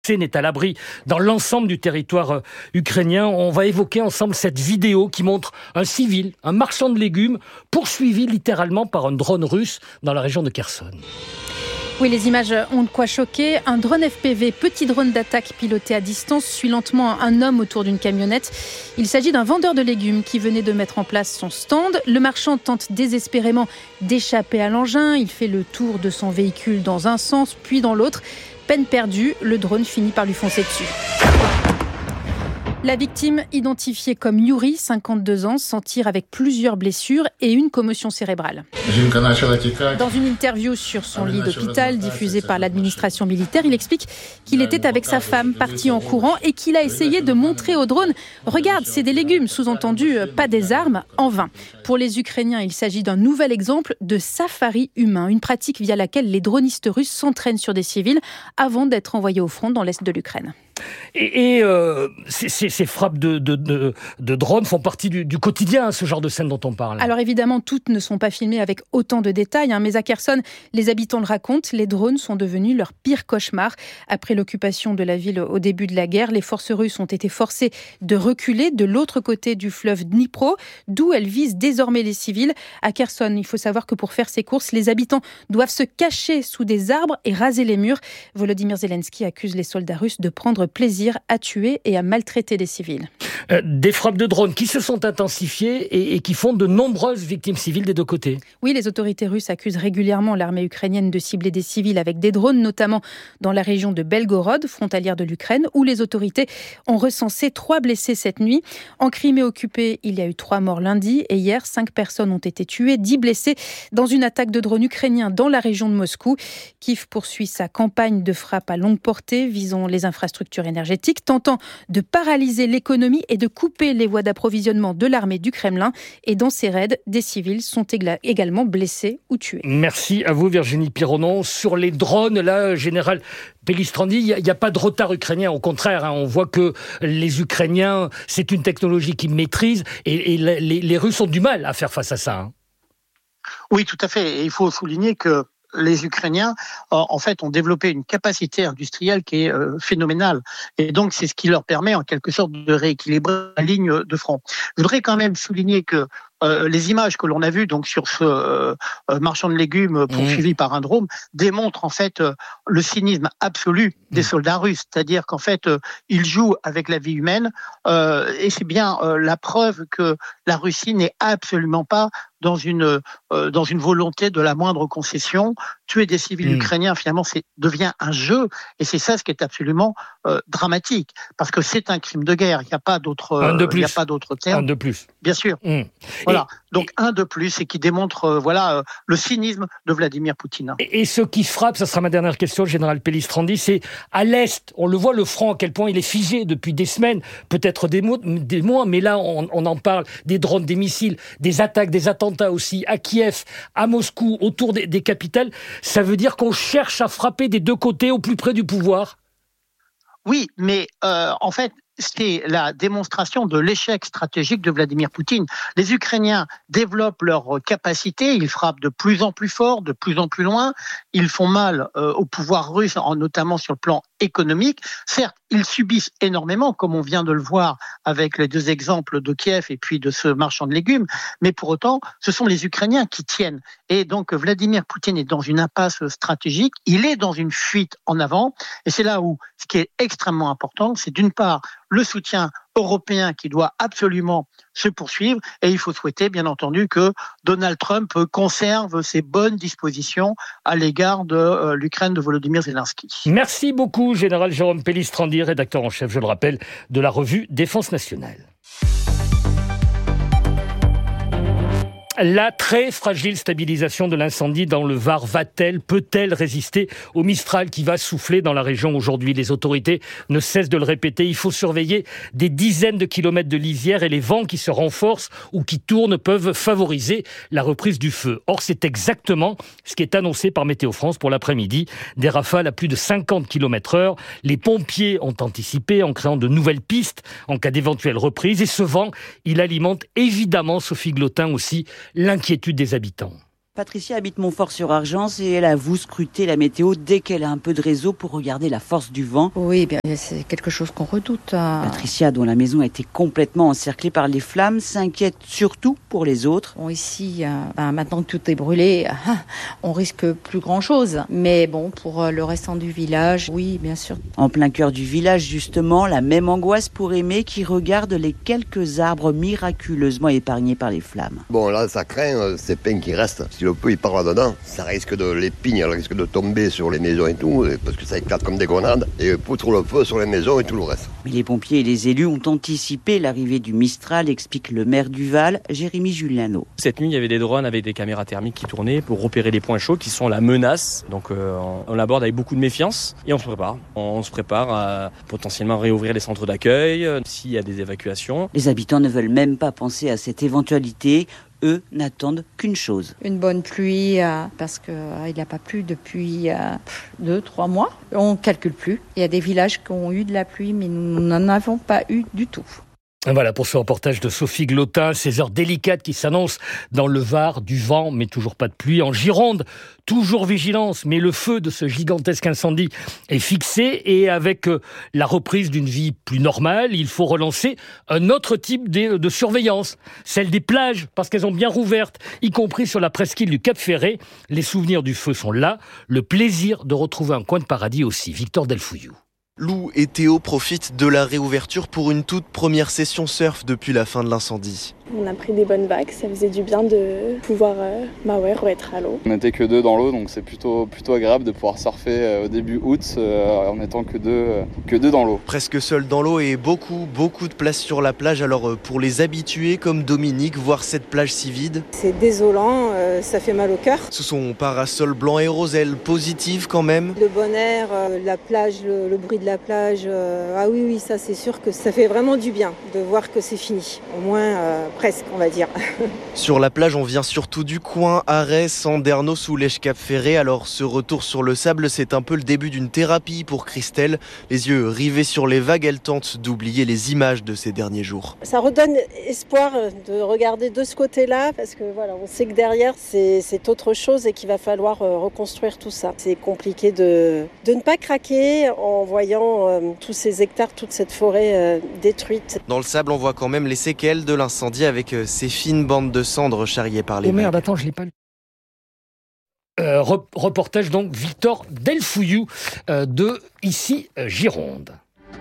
n'est à l'abri dans l'ensemble du territoire ukrainien. On va évoquer ensemble cette vidéo qui montre un civil, un marchand de légumes, poursuivi littéralement par un drone russe dans la région de Kherson. Oui, les images ont de quoi choquer. Un drone FPV, petit drone d'attaque piloté à distance, suit lentement un homme autour d'une camionnette. Il s'agit d'un vendeur de légumes qui venait de mettre en place son stand. Le marchand tente désespérément d'échapper à l'engin. Il fait le tour de son véhicule dans un sens, puis dans l'autre. Peine perdue, le drone finit par lui foncer dessus. La victime, identifiée comme Yuri, 52 ans, s'en tire avec plusieurs blessures et une commotion cérébrale. Dans une interview sur son lit d'hôpital diffusée par l'administration militaire, il explique qu'il était avec sa femme parti en courant et qu'il a essayé de montrer au drone « Regarde, c'est des légumes », sous-entendu « pas des armes », en vain. Pour les Ukrainiens, il s'agit d'un nouvel exemple de safari humain, une pratique via laquelle les dronistes russes s'entraînent sur des civils avant d'être envoyés au front dans l'est de l'Ukraine. Et ces frappes de drones font partie du quotidien, ce genre de scène dont on parle. Alors évidemment, toutes ne sont pas filmées avec autant de détails, mais à Kherson, les habitants le racontent, les drones sont devenus leur pire cauchemar. Après l'occupation de la ville au début de la guerre, les forces russes ont été forcées de reculer de l'autre côté du fleuve Dnipro, d'où elles visent désormais les civils. À Kherson, il faut savoir que pour faire ses courses, les habitants doivent se cacher sous des arbres et raser les murs. Volodymyr Zelensky accuse les soldats russes de prendre plaisir à tuer et à maltraiter des civils. Des frappes de drones qui se sont intensifiées et qui font de nombreuses victimes civiles des deux côtés. Oui, les autorités russes accusent régulièrement l'armée ukrainienne de cibler des civils avec des drones, notamment dans la région de Belgorod, frontalière de l'Ukraine, où les autorités ont recensé 3 blessés cette nuit. En Crimée occupée, il y a eu 3 morts lundi et hier, 5 personnes ont été tuées, 10 blessés dans une attaque de drones ukrainiens dans la région de Moscou. Kiev poursuit sa campagne de frappe à longue portée visant les infrastructures énergétiques, tentant de paralyser l'économie et de couper les voies d'approvisionnement de l'armée du Kremlin. Et dans ces raids, des civils sont également blessés ou tués. Merci à vous Virginie Pironon. Sur les drones, là, Général Pellistrandi, il n'y a pas de retard ukrainien. Au contraire, on voit que les Ukrainiens, c'est une technologie qu'ils maîtrisent et les Russes ont du mal à faire face à ça. Oui, tout à fait. Et il faut souligner que les Ukrainiens, en fait, ont développé une capacité industrielle qui est phénoménale. Et donc, c'est ce qui leur permet, en quelque sorte, de rééquilibrer la ligne de front. Je voudrais quand même souligner que les images que l'on a vues donc sur ce marchand de légumes poursuivi par un drone démontrent en fait le cynisme absolu des soldats russes, c'est-à-dire qu'en fait ils jouent avec la vie humaine et c'est bien la preuve que la Russie n'est absolument pas dans une volonté de la moindre concession. Tuer des civils ukrainiens, finalement, devient un jeu, et c'est ça ce qui est absolument dramatique, parce que c'est un crime de guerre. Il n'y a pas d'autre terme. Un de plus. Bien sûr. Voilà. Donc un de plus, et qui démontre le cynisme de Vladimir Poutine. Et ce qui frappe, ça sera ma dernière question, Général Pellistrandi, c'est à l'Est. On le voit, le front, à quel point il est figé depuis des semaines, peut-être des mois, mais là, on en parle, des drones, des missiles, des attaques, des attentats aussi, à Kiev, à Moscou, autour des capitales. Ça veut dire qu'on cherche à frapper des deux côtés au plus près du pouvoir ? Oui, mais en fait, c'est la démonstration de l'échec stratégique de Vladimir Poutine. Les Ukrainiens développent leurs capacités, ils frappent de plus en plus fort, de plus en plus loin, ils font mal au pouvoir russe, notamment sur le plan économique. Certes, ils subissent énormément, comme on vient de le voir avec les 2 exemples de Kiev et puis de ce marchand de légumes, mais pour autant, ce sont les Ukrainiens qui tiennent. Et donc, Vladimir Poutine est dans une impasse stratégique, il est dans une fuite en avant, et c'est là où ce qui est extrêmement important, c'est d'une part le soutien européen qui doit absolument se poursuivre, et il faut souhaiter bien entendu que Donald Trump conserve ses bonnes dispositions à l'égard de l'Ukraine de Volodymyr Zelensky. Merci beaucoup, Général Jérôme Pellistrandi, rédacteur en chef, je le rappelle, de la revue Défense nationale. La très fragile stabilisation de l'incendie dans le Var peut-elle résister au Mistral qui va souffler dans la région aujourd'hui ? Les autorités ne cessent de le répéter. Il faut surveiller des dizaines de kilomètres de lisière et les vents qui se renforcent ou qui tournent peuvent favoriser la reprise du feu. Or, c'est exactement ce qui est annoncé par Météo France pour l'après-midi. Des rafales à plus de 50 km/h. Les pompiers ont anticipé en créant de nouvelles pistes en cas d'éventuelle reprise. Et ce vent, il alimente évidemment, Sophie Glotin aussi, l'inquiétude des habitants. Patricia habite Montfort-sur-Argens et elle avoue scruter la météo dès qu'elle a un peu de réseau pour regarder la force du vent. Oui, bien, c'est quelque chose qu'on redoute. Patricia, dont la maison a été complètement encerclée par les flammes, s'inquiète surtout pour les autres. Bon, ici, maintenant que tout est brûlé, on risque plus grand-chose. Mais bon, pour le restant du village, oui, bien sûr. En plein cœur du village, justement, la même angoisse pour Aimé qui regarde les quelques arbres miraculeusement épargnés par les flammes. Bon, là, ça craint ces pins qui restent. Si le peu il part là-dedans, ça risque les pignes, elles risquent de tomber sur les maisons et tout, parce que ça éclate comme des grenades, et foutre le feu sur les maisons et tout le reste. Mais les pompiers et les élus ont anticipé l'arrivée du Mistral, explique le maire du Val, Jérémy Juliano. Cette nuit, il y avait des drones avec des caméras thermiques qui tournaient pour repérer les points chauds qui sont la menace. Donc on l'aborde avec beaucoup de méfiance et on se prépare. On se prépare à potentiellement réouvrir les centres d'accueil s'il y a des évacuations. Les habitants ne veulent même pas penser à cette éventualité. Eux n'attendent qu'une chose. Une bonne pluie, parce qu'il n'a pas plu depuis 2-3 mois. On ne calcule plus. Il y a des villages qui ont eu de la pluie, mais nous n'en avons pas eu du tout. Voilà pour ce reportage de Sophie Glotin, ces heures délicates qui s'annoncent dans le Var, du vent, mais toujours pas de pluie. En Gironde, toujours vigilance, mais le feu de ce gigantesque incendie est fixé et avec la reprise d'une vie plus normale, il faut relancer un autre type de surveillance, celle des plages, parce qu'elles ont bien rouvertes, y compris sur la presqu'île du Cap Ferret. Les souvenirs du feu sont là, le plaisir de retrouver un coin de paradis aussi. Victor Delfouillou. Lou et Théo profitent de la réouverture pour une toute première session surf depuis la fin de l'incendie. On a pris des bonnes vagues, ça faisait du bien de pouvoir être à l'eau. On n'était que 2 dans l'eau, donc c'est plutôt agréable de pouvoir surfer au début août en n'étant que deux dans l'eau. Presque seul dans l'eau et beaucoup de place sur la plage. Alors pour les habitués comme Dominique, voir cette plage si vide, c'est désolant, ça fait mal au cœur. Sous son parasol blanc et rose, elle positive quand même. Le bon air, la plage, le bruit de la plage, ah oui, ça c'est sûr que ça fait vraiment du bien de voir que c'est fini. Au moins presque, on va dire. Sur la plage, on vient surtout du coin, Arès, Sanderno, sous l'Èche-Cap Ferret. Alors ce retour sur le sable, c'est un peu le début d'une thérapie pour Christelle. Les yeux rivés sur les vagues, elle tente d'oublier les images de ces derniers jours. Ça redonne espoir de regarder de ce côté-là, parce que voilà, on sait que derrière, c'est autre chose et qu'il va falloir reconstruire tout ça. C'est compliqué de ne pas craquer en voyant tous ces hectares, toute cette forêt détruite. Dans le sable, on voit quand même les séquelles de l'incendie avec ces fines bandes de cendres charriées par les vagues. Oh merde, attends, je l'ai pas lu. Reportage donc Victor Delfouillou de ici Gironde.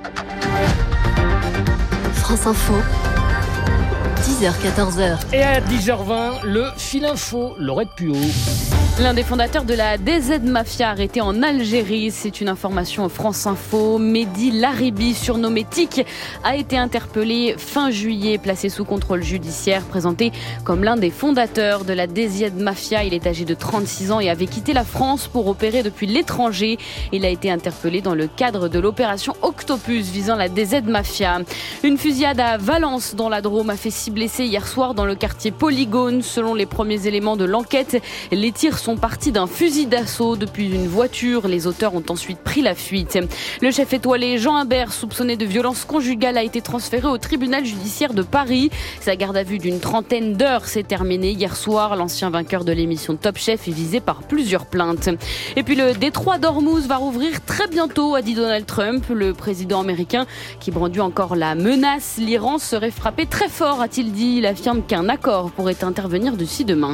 France Info, 10h-14h. Et à 10h20, le fil info, Laurette Puot. L'un des fondateurs de la DZ Mafia arrêté en Algérie, c'est une information France Info. Mehdi Laribi, surnommé Tic, a été interpellé fin juillet, placé sous contrôle judiciaire, présenté comme l'un des fondateurs de la DZ Mafia. Il est âgé de 36 ans et avait quitté la France pour opérer depuis l'étranger. Il a été interpellé dans le cadre de l'opération Octopus visant la DZ Mafia. Une fusillade à Valence dans la Drôme a fait 6 blessés hier soir dans le quartier Polygone. Selon les premiers éléments de l'enquête, les tirs sont partis d'un fusil d'assaut depuis une voiture. Les auteurs ont ensuite pris la fuite. Le chef étoilé Jean Imbert, soupçonné de violence conjugale, a été transféré au tribunal judiciaire de Paris. Sa garde à vue d'une 30aine d'heures s'est terminée hier soir. L'ancien vainqueur de l'émission Top Chef est visé par plusieurs plaintes. Et puis le détroit d'Ormuz va rouvrir très bientôt, a dit Donald Trump. Le président américain qui brandit encore la menace. L'Iran serait frappé très fort, a-t-il dit. Il affirme qu'un accord pourrait intervenir d'ici demain.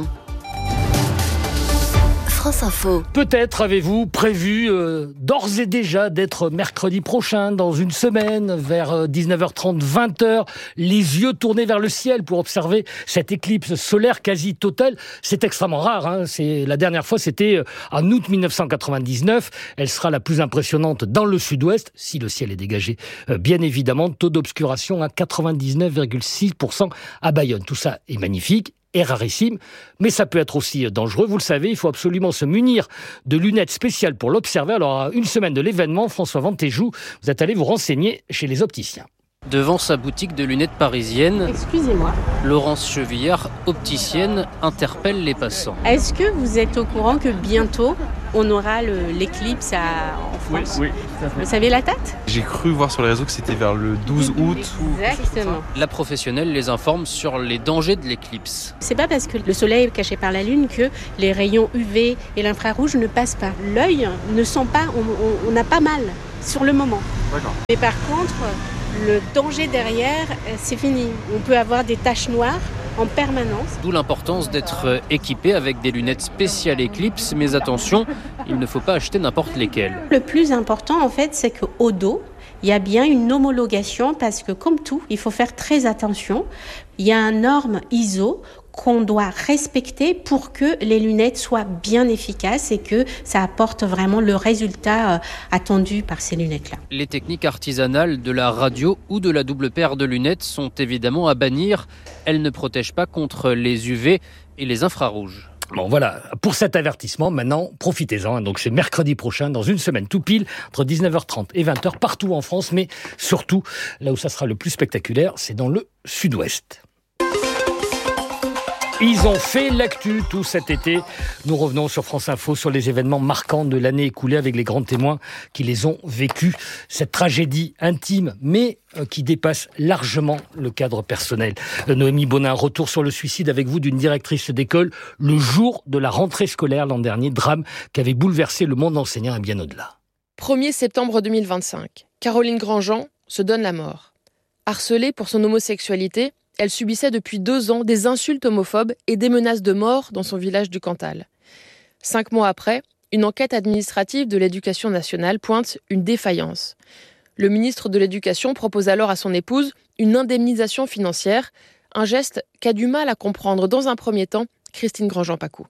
France Info. Peut-être avez-vous prévu d'ores et déjà d'être mercredi prochain, dans une semaine, vers 19h30, 20h, les yeux tournés vers le ciel pour observer cette éclipse solaire quasi totale. C'est extrêmement rare, hein. La dernière fois, c'était en août 1999. Elle sera la plus impressionnante dans le sud-ouest, si le ciel est dégagé. Bien évidemment, taux d'obscuration à 99,6% à Bayonne. Tout ça est magnifique est rarissime, mais ça peut être aussi dangereux. Vous le savez, il faut absolument se munir de lunettes spéciales pour l'observer. Alors, à une semaine de l'événement, François Vantéjou, vous êtes allé vous renseigner chez les opticiens. Devant sa boutique de lunettes parisienne, excusez-moi, Laurence Chevillard, opticienne, interpelle les passants. Est-ce que vous êtes au courant que bientôt on aura l'éclipse en France ? Oui, tout à fait. Vous savez la date ? J'ai cru voir sur les réseaux que c'était vers le 12 août. Exactement. La professionnelle les informe sur les dangers de l'éclipse. C'est pas parce que le soleil est caché par la lune que les rayons UV et l'infrarouge ne passent pas. L'œil ne sent pas, on n'a pas mal sur le moment. D'accord. Mais par contre, le danger derrière, c'est fini. On peut avoir des taches noires en permanence. D'où l'importance d'être équipé avec des lunettes spéciales Eclipse, mais attention, il ne faut pas acheter n'importe lesquelles. Le plus important, en fait, c'est qu'au dos, il y a bien une homologation parce que, comme tout, il faut faire très attention. Il y a une norme ISO qu'on doit respecter pour que les lunettes soient bien efficaces et que ça apporte vraiment le résultat attendu par ces lunettes-là. Les techniques artisanales de la radio ou de la double paire de lunettes sont évidemment à bannir. Elles ne protègent pas contre les UV et les infrarouges. Bon voilà, pour cet avertissement, maintenant, profitez-en. Donc c'est mercredi prochain, dans une semaine tout pile, entre 19h30 et 20h, partout en France, mais surtout, là où ça sera le plus spectaculaire, c'est dans le sud-ouest. Ils ont fait l'actu tout cet été. Nous revenons sur France Info sur les événements marquants de l'année écoulée avec les grands témoins qui les ont vécus. Cette tragédie intime, mais qui dépasse largement le cadre personnel. Noémie Bonin, retour sur le suicide avec vous d'une directrice d'école le jour de la rentrée scolaire l'an dernier. Drame qui avait bouleversé le monde enseignant et bien au-delà. 1er septembre 2025. Caroline Grandjean se donne la mort. Harcelée pour son homosexualité, elle subissait depuis 2 ans des insultes homophobes et des menaces de mort dans son village du Cantal. 5 mois après, une enquête administrative de l'Éducation nationale pointe une défaillance. Le ministre de l'Éducation propose alors à son épouse une indemnisation financière, un geste qu'a du mal à comprendre dans un premier temps Christine Grandjean-Pacou.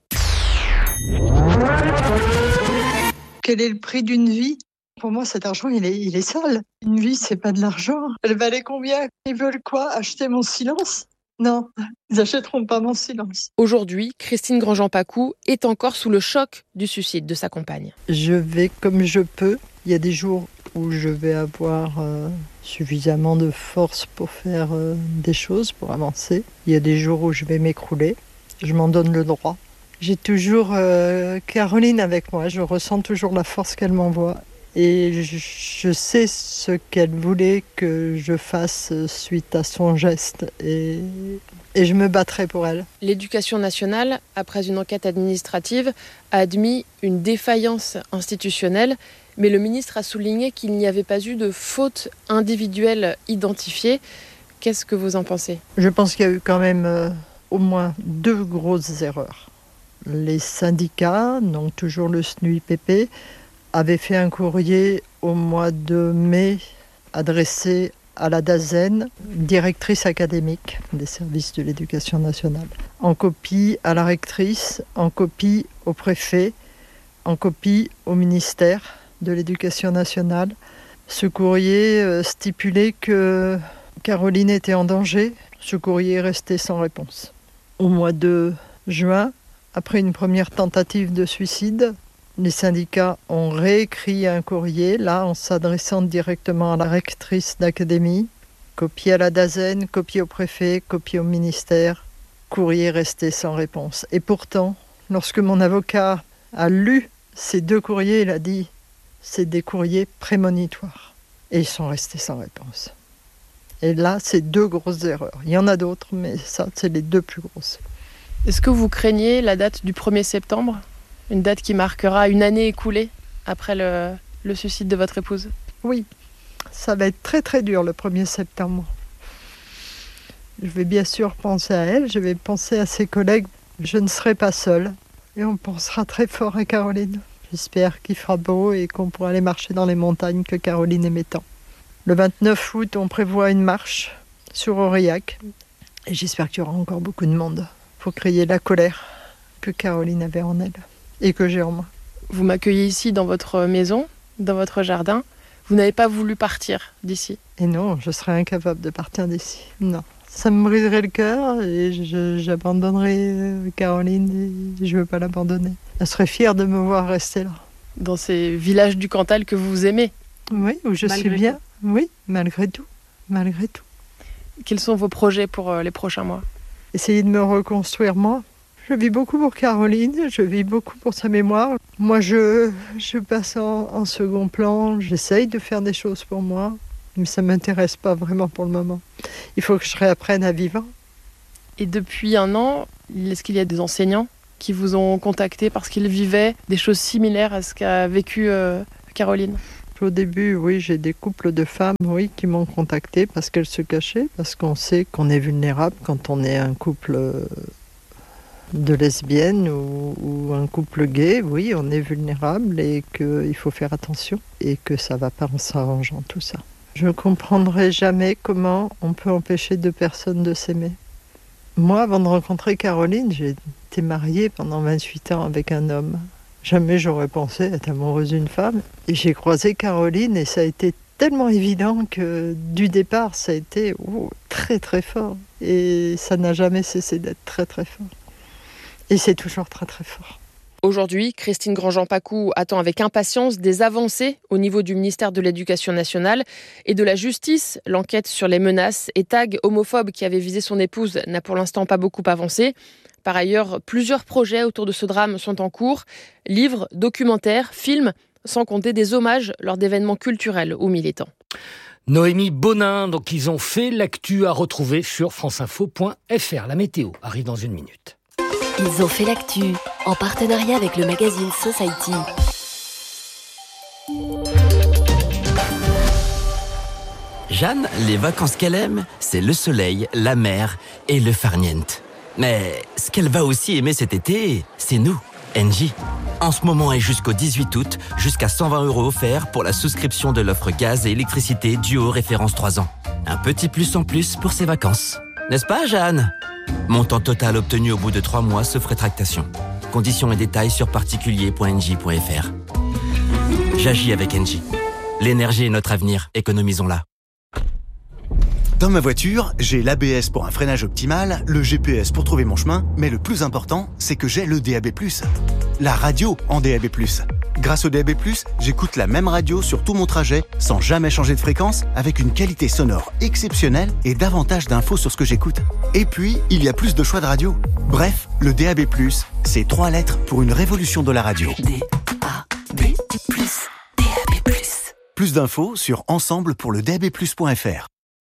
Quel est le prix d'une vie ? Pour moi, cet argent, il est sale. Une vie, c'est pas de l'argent. Elle valait combien ? Ils veulent quoi ? Acheter mon silence ? Non, ils achèteront pas mon silence. Aujourd'hui, Christine Grandjean-Pacou est encore sous le choc du suicide de sa compagne. Je vais comme je peux. Il y a des jours où je vais avoir suffisamment de force pour faire des choses, pour avancer. Il y a des jours où je vais m'écrouler. Je m'en donne le droit. J'ai toujours Caroline avec moi. Je ressens toujours la force qu'elle m'envoie. Et je sais ce qu'elle voulait que je fasse suite à son geste. Et je me battrai pour elle. L'Éducation nationale, après une enquête administrative, a admis une défaillance institutionnelle. Mais le ministre a souligné qu'il n'y avait pas eu de faute individuelle identifiée. Qu'est-ce que vous en pensez ? Je pense qu'il y a eu quand même au moins 2 grosses erreurs. Les syndicats, donc toujours le SNUIPP, avait fait un courrier au mois de mai adressé à la DAZEN, directrice académique des services de l'éducation nationale, en copie à la rectrice, en copie au préfet, en copie au ministère de l'éducation nationale. Ce courrier stipulait que Caroline était en danger. Ce courrier est resté sans réponse. Au mois de juin, après une première tentative de suicide, les syndicats ont réécrit un courrier, là, en s'adressant directement à la rectrice d'académie, copie à la DAZEN, copie au préfet, copie au ministère, courrier resté sans réponse. Et pourtant, lorsque mon avocat a lu ces 2 courriers, il a dit « c'est des courriers prémonitoires ». Et ils sont restés sans réponse. Et là, c'est 2 grosses erreurs. Il y en a d'autres, mais ça, c'est les 2 plus grosses. Est-ce que vous craignez la date du 1er septembre ? Une date qui marquera une année écoulée après le suicide de votre épouse ? Oui, ça va être très très dur le 1er septembre. Je vais bien sûr penser à elle, je vais penser à ses collègues. Je ne serai pas seule et on pensera très fort à Caroline. J'espère qu'il fera beau et qu'on pourra aller marcher dans les montagnes que Caroline aimait tant. Le 29 août, on prévoit une marche sur Aurillac et j'espère qu'il y aura encore beaucoup de monde pour crier la colère que Caroline avait en elle. Et que j'ai en moi. Vous m'accueillez ici dans votre maison, dans votre jardin. Vous n'avez pas voulu partir d'ici ? Et non, je serais incapable de partir d'ici. Non, ça me briserait le cœur et j'abandonnerais Caroline et je ne veux pas l'abandonner. Elle serait fière de me voir rester là. Dans ces villages du Cantal que vous aimez ? Oui, où je suis bien. Oui, malgré tout. malgré tout. Quels sont vos projets pour les prochains mois ? Essayer de me reconstruire moi. Je vis beaucoup pour Caroline, je vis beaucoup pour sa mémoire. Moi, je passe en second plan, j'essaye de faire des choses pour moi, mais ça ne m'intéresse pas vraiment pour le moment. Il faut que je réapprenne à vivre. Et depuis 1 an, est-ce qu'il y a des enseignants qui vous ont contacté parce qu'ils vivaient des choses similaires à ce qu'a vécu Caroline ? Au début, oui, j'ai des couples de femmes qui m'ont contacté parce qu'elles se cachaient, parce qu'on sait qu'on est vulnérable quand on est un couple de lesbiennes ou un couple gay, oui, on est vulnérable et qu'il faut faire attention et que ça ne va pas en s'arrangeant tout ça. Je ne comprendrai jamais comment on peut empêcher 2 personnes de s'aimer. Moi, avant de rencontrer Caroline, j'ai été mariée pendant 28 ans avec un homme. Jamais j'aurais pensé être amoureuse d'une femme. Et j'ai croisé Caroline et ça a été tellement évident que du départ, ça a été très très fort. Et ça n'a jamais cessé d'être très très fort. Et c'est toujours très très fort. Aujourd'hui, Christine Grandjean-Pacou attend avec impatience des avancées au niveau du ministère de l'Éducation nationale et de la Justice. L'enquête sur les menaces et tags homophobes qui avaient visé son épouse n'a pour l'instant pas beaucoup avancé. Par ailleurs, plusieurs projets autour de ce drame sont en cours. Livres, documentaires, films, sans compter des hommages lors d'événements culturels ou militants. Noémie Bonin, donc ils ont fait l'actu à retrouver sur franceinfo.fr. La météo arrive dans 1 minute. Ils ont fait l'actu en partenariat avec le magazine Society. Jeanne, les vacances qu'elle aime, c'est le soleil, la mer et le farniente. Mais ce qu'elle va aussi aimer cet été, c'est nous, Engie. En ce moment et jusqu'au 18 août, jusqu'à 120 € offerts pour la souscription de l'offre gaz et électricité duo référence 3 ans. Un petit plus en plus pour ses vacances. N'est-ce pas, Jeanne ? Montant total obtenu au bout de 3 mois sauf rétractation. Conditions et détails sur particulier.engie.fr. J'agis avec Engie. L'énergie est notre avenir, économisons-la. Dans ma voiture, j'ai l'ABS pour un freinage optimal, le GPS pour trouver mon chemin, mais le plus important, c'est que j'ai le DAB+. La radio en DAB+. Grâce au DAB+, j'écoute la même radio sur tout mon trajet, sans jamais changer de fréquence, avec une qualité sonore exceptionnelle et davantage d'infos sur ce que j'écoute. Et puis, il y a plus de choix de radio. Bref, le DAB+, c'est 3 lettres pour une révolution de la radio. DAB+. Plus d'infos sur ensemble-pour-le-DAB+.fr.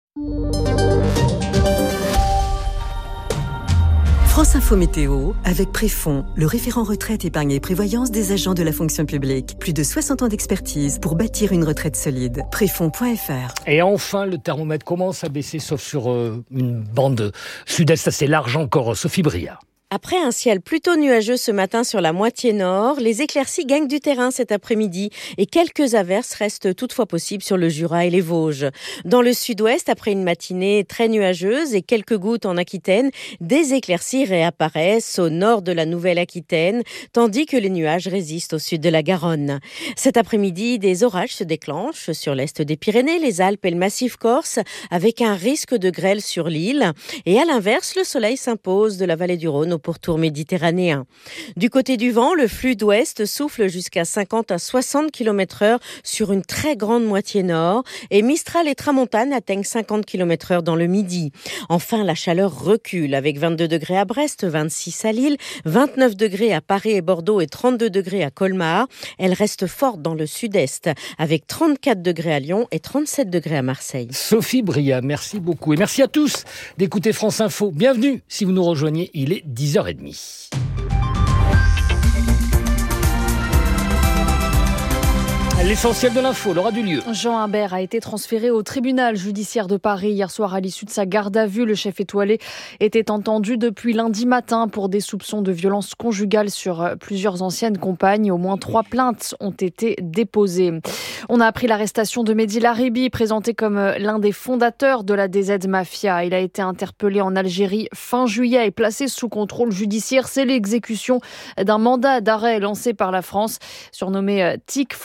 France Info Météo, avec Préfond, le référent retraite, épargne et prévoyance des agents de la fonction publique. Plus de 60 ans d'expertise pour bâtir une retraite solide. Préfond.fr. Et enfin, le thermomètre commence à baisser, sauf sur une bande sud-est assez large encore. Sophie Bria. Après un ciel plutôt nuageux ce matin sur la moitié nord, les éclaircies gagnent du terrain cet après-midi et quelques averses restent toutefois possibles sur le Jura et les Vosges. Dans le sud-ouest, après une matinée très nuageuse et quelques gouttes en Aquitaine, des éclaircies réapparaissent au nord de la Nouvelle-Aquitaine, tandis que les nuages résistent au sud de la Garonne. Cet après-midi, des orages se déclenchent sur l'est des Pyrénées, les Alpes et le Massif corse, avec un risque de grêle sur l'île. Et à l'inverse, le soleil s'impose de la vallée du Rhône au pourtour méditerranéen. Du côté du vent, le flux d'ouest souffle jusqu'à 50 à 60 km/h sur une très grande moitié nord et Mistral et Tramontane atteignent 50 km/h dans le midi. Enfin, la chaleur recule avec 22 degrés à Brest, 26 à Lille, 29 degrés à Paris et Bordeaux et 32 degrés à Colmar. Elle reste forte dans le sud-est avec 34 degrés à Lyon et 37 degrés à Marseille. Sophie Bria, merci beaucoup. Et merci à tous d'écouter France Info. Bienvenue si vous nous rejoignez, il est 10h30. L'essentiel de l'info, Laura Dulieu. Jean Imbert a été transféré au tribunal judiciaire de Paris hier soir à l'issue de sa garde à vue. Le chef étoilé était entendu depuis lundi matin pour des soupçons de violence conjugale sur plusieurs anciennes compagnes. Au moins 3 plaintes ont été déposées. On a appris l'arrestation de Mehdi Laribi, présenté comme l'un des fondateurs de la DZ Mafia. Il a été interpellé en Algérie fin juillet et placé sous contrôle judiciaire. C'est l'exécution d'un mandat d'arrêt lancé par la France, surnommé TIC franco-algérien.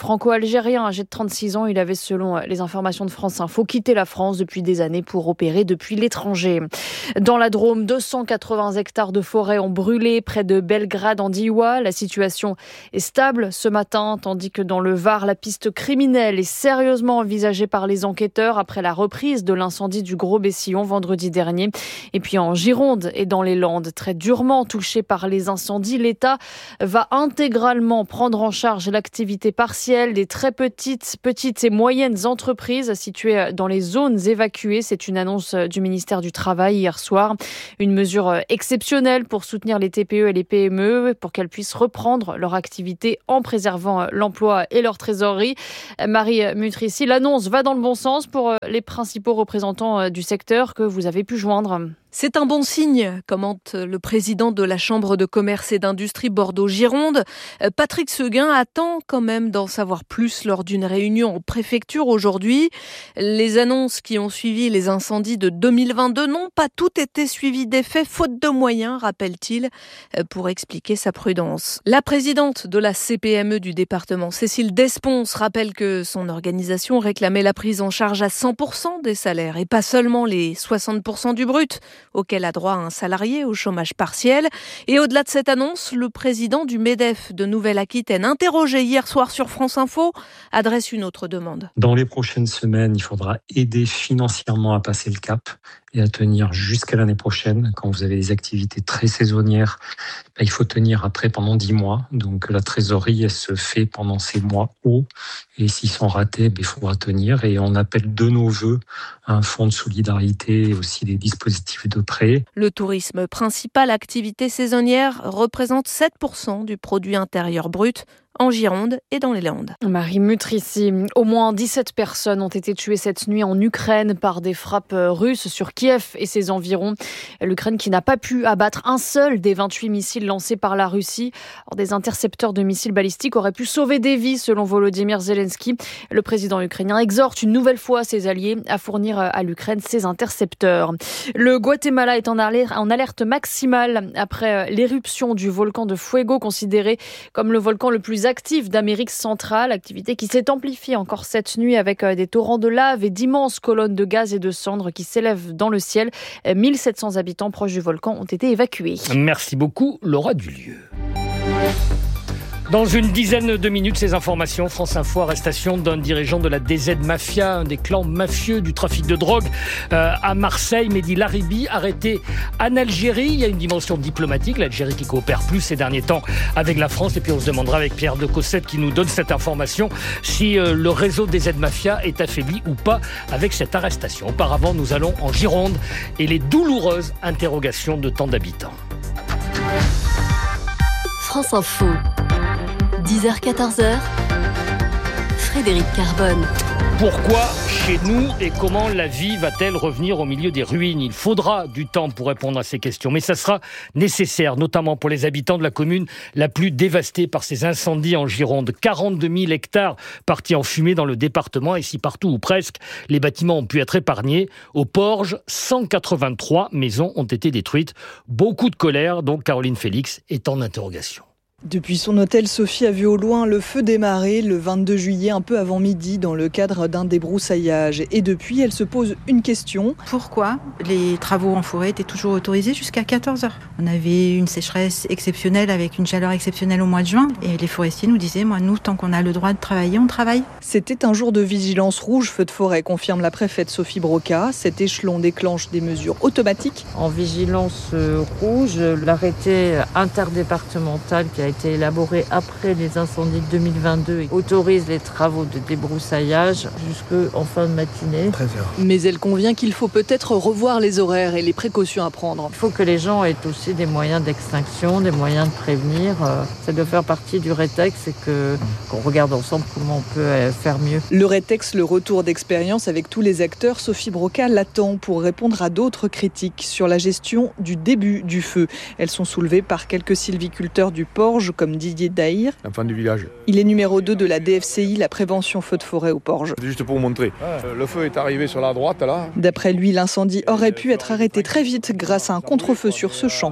Algérien âgé de 36 ans. Il avait, selon les informations de France Info, quitté la France depuis des années pour opérer depuis l'étranger. Dans la Drôme, 280 hectares de forêt ont brûlé près de Belgrade en Diois. La situation est stable ce matin, tandis que dans le Var, la piste criminelle est sérieusement envisagée par les enquêteurs après la reprise de l'incendie du Gros-Bessillon vendredi dernier. Et puis en Gironde et dans les Landes, très durement touchés par les incendies, l'État va intégralement prendre en charge l'activité partielle des très petites et moyennes entreprises situées dans les zones évacuées. C'est une annonce du ministère du Travail hier soir. Une mesure exceptionnelle pour soutenir les TPE et les PME pour qu'elles puissent reprendre leur activité en préservant l'emploi et leur trésorerie. Marie Mutrici, l'annonce va dans le bon sens pour les principaux représentants du secteur que vous avez pu joindre. C'est un bon signe, commente le président de la Chambre de commerce et d'industrie Bordeaux-Gironde. Patrick Seguin attend quand même d'en savoir plus lors d'une réunion en préfecture aujourd'hui. Les annonces qui ont suivi les incendies de 2022 n'ont pas toutes été suivies d'effet, faute de moyens, rappelle-t-il, pour expliquer sa prudence. La présidente de la CPME du département, Cécile Desponce, rappelle que son organisation réclamait la prise en charge à 100% des salaires et pas seulement les 60% du brut, auquel a droit un salarié au chômage partiel. Et au-delà de cette annonce, le président du MEDEF de Nouvelle-Aquitaine, interrogé hier soir sur France Info, adresse une autre demande. Dans les prochaines semaines, il faudra aider financièrement à passer le cap et à tenir jusqu'à l'année prochaine. Quand vous avez des activités très saisonnières, il faut tenir après pendant 10 mois. Donc la trésorerie, elle se fait pendant ces mois hauts. Et s'ils sont ratés, il faudra tenir. Et on appelle de nos vœux un fonds de solidarité et aussi des dispositifs de prêt. Le tourisme, principale activité saisonnière, représente 7% du produit intérieur brut en Gironde et dans les Landes. Marie Mutrici, au moins 17 personnes ont été tuées cette nuit en Ukraine par des frappes russes sur Kiev et ses environs. L'Ukraine qui n'a pas pu abattre un seul des 28 missiles lancés par la Russie. Or, des intercepteurs de missiles balistiques auraient pu sauver des vies, selon Volodymyr Zelensky. Le président ukrainien exhorte une nouvelle fois ses alliés à fournir à l'Ukraine ces intercepteurs. Le Guatemala est en alerte maximale après l'éruption du volcan de Fuego, considéré comme le volcan le plus actif d'Amérique centrale, activité qui s'est amplifiée encore cette nuit avec des torrents de lave et d'immenses colonnes de gaz et de cendres qui s'élèvent dans le ciel. 1700 habitants proches du volcan ont été évacués. Merci beaucoup, Laura Dulieu. Dans une dizaine de minutes, ces informations, France Info, arrestation d'un dirigeant de la DZ Mafia, un des clans mafieux du trafic de drogue à Marseille, Mehdi Laribi, arrêté en Algérie. Il y a une dimension diplomatique, l'Algérie qui coopère plus ces derniers temps avec la France. Et puis on se demandera avec Pierre de Cossette qui nous donne cette information si le réseau des DZ Mafia est affaibli ou pas avec cette arrestation. Auparavant, nous allons en Gironde et les douloureuses interrogations de tant d'habitants. France Info. 10h-14h, Frédéric Carbone. Pourquoi chez nous et comment la vie va-t-elle revenir au milieu des ruines ? Il faudra du temps pour répondre à ces questions, mais ça sera nécessaire, notamment pour les habitants de la commune la plus dévastée par ces incendies en Gironde. 42 000 hectares partis en fumée dans le département, et si partout ou presque, les bâtiments ont pu être épargnés. Au Porge, 183 maisons ont été détruites. Beaucoup de colère, donc Caroline Félix est en interrogation. Depuis son hôtel, Sophie a vu au loin le feu démarrer le 22 juillet, un peu avant midi, dans le cadre d'un débroussaillage. Et depuis, elle se pose une question. Pourquoi les travaux en forêt étaient toujours autorisés jusqu'à 14h ? On avait une sécheresse exceptionnelle avec une chaleur exceptionnelle au mois de juin. Et les forestiers nous disaient, nous, tant qu'on a le droit de travailler, on travaille. C'était un jour de vigilance rouge, feu de forêt, confirme la préfète Sophie Broca. Cet échelon déclenche des mesures automatiques. En vigilance rouge, l'arrêté interdépartemental qui a été élaboré après les incendies de 2022 et autorise les travaux de débroussaillage jusqu'en fin de matinée. 13h. Mais elle convient qu'il faut peut-être revoir les horaires et les précautions à prendre. Il faut que les gens aient aussi des moyens d'extinction, des moyens de prévenir. Ça doit faire partie du rétex et qu'on regarde ensemble comment on peut faire mieux. Le rétex, le retour d'expérience avec tous les acteurs, Sophie Broca l'attend pour répondre à d'autres critiques sur la gestion du début du feu. Elles sont soulevées par quelques sylviculteurs du Porge, comme Didier Daïr. L'enfant du village. Il est numéro 2 de la DFCI, la prévention feu de forêt au Porge. C'est juste pour vous montrer. Le feu est arrivé sur la droite, là. D'après lui, l'incendie aurait pu être arrêté très vite grâce à un contre-feu sur ce champ.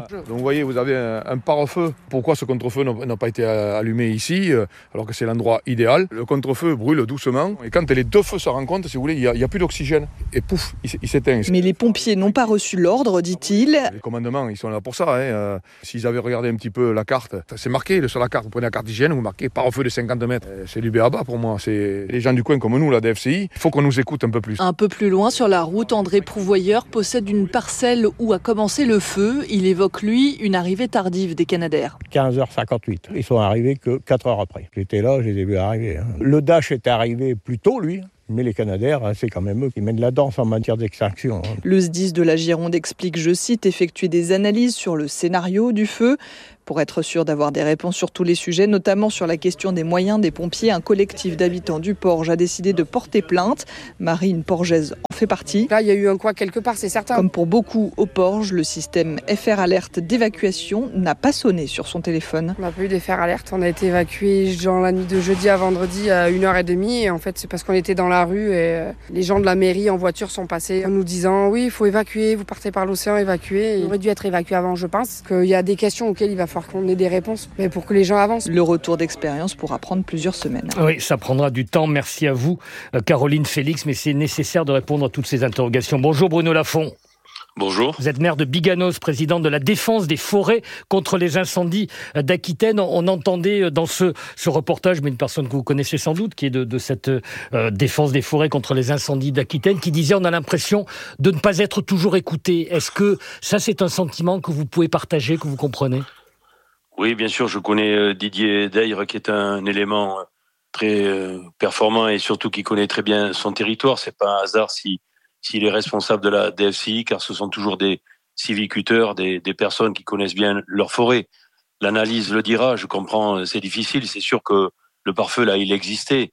Donc vous voyez, vous avez un pare-feu. Pourquoi ce contre-feu n'a pas été allumé ici, alors que c'est l'endroit idéal? Le contre-feu brûle doucement, et quand les deux feux se rencontrent, si vous voulez, il n'y a plus d'oxygène, et pouf, il s'éteint. Mais les pompiers n'ont pas reçu l'ordre, dit-il. Les commandements, ils sont là pour ça. S'ils avaient regardé un petit peu la carte, c'est marqué sur la carte, vous prenez la carte d'hygiène, vous marquez pare-feu de 50 mètres. C'est du b.a.-ba pour moi. C'est les gens du coin comme nous, la DFCI, il faut qu'on nous écoute un peu plus. Un peu plus loin sur la route, André Prouvoyeur possède une parcelle où a commencé le feu. Il évoque, lui, une arrivée tardive des Canadair. 15h58. Ils sont arrivés que 4 heures après. J'étais là, je les ai vus arriver. Le Dash est arrivé plus tôt, lui. Mais les Canadair, c'est quand même eux qui mènent la danse en matière d'extinction. Le SDIS de la Gironde explique, je cite, effectuer des analyses sur le scénario du feu. Pour être sûr d'avoir des réponses sur tous les sujets, notamment sur la question des moyens des pompiers, un collectif d'habitants du Porge a décidé de porter plainte. Marine Porgeaise en fait partie. Là, il y a eu un quoi quelque part, c'est certain. Comme pour beaucoup au Porge, le système FR Alerte d'évacuation n'a pas sonné sur son téléphone. On n'a pas eu d'FR Alerte. On a été évacués dans la nuit de jeudi à vendredi à 1h30. Et en fait, c'est parce qu'on était dans la rue et les gens de la mairie en voiture sont passés en nous disant « Oui, il faut évacuer, vous partez par l'océan, évacuer ». On aurait dû être évacué avant, je pense. Qu'il y a des questions auxquelles il va falloir qu'on ait des réponses, mais pour que les gens avancent. Le retour d'expérience pourra prendre plusieurs semaines. Oui, ça prendra du temps. Merci à vous, Caroline Félix, mais c'est nécessaire de répondre à toutes ces interrogations. Bonjour Bruno Lafont. Bonjour. Vous êtes maire de Biganos, président de la défense des forêts contre les incendies d'Aquitaine. On entendait dans ce reportage, mais une personne que vous connaissez sans doute, qui est de cette défense des forêts contre les incendies d'Aquitaine, qui disait on a l'impression de ne pas être toujours écouté. Est-ce que ça, c'est un sentiment que vous pouvez partager, que vous comprenez ? Oui, bien sûr, je connais Didier Dayre, qui est un élément très performant et surtout qui connaît très bien son territoire. C'est pas un hasard s'il est responsable de la DFCI, car ce sont toujours des sylviculteurs, des personnes qui connaissent bien leur forêt. L'analyse le dira, je comprends, c'est difficile, c'est sûr que le pare-feu, là, il existait.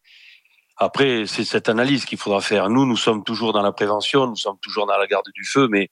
Après, c'est cette analyse qu'il faudra faire. Nous sommes toujours dans la prévention, nous sommes toujours dans la garde du feu, mais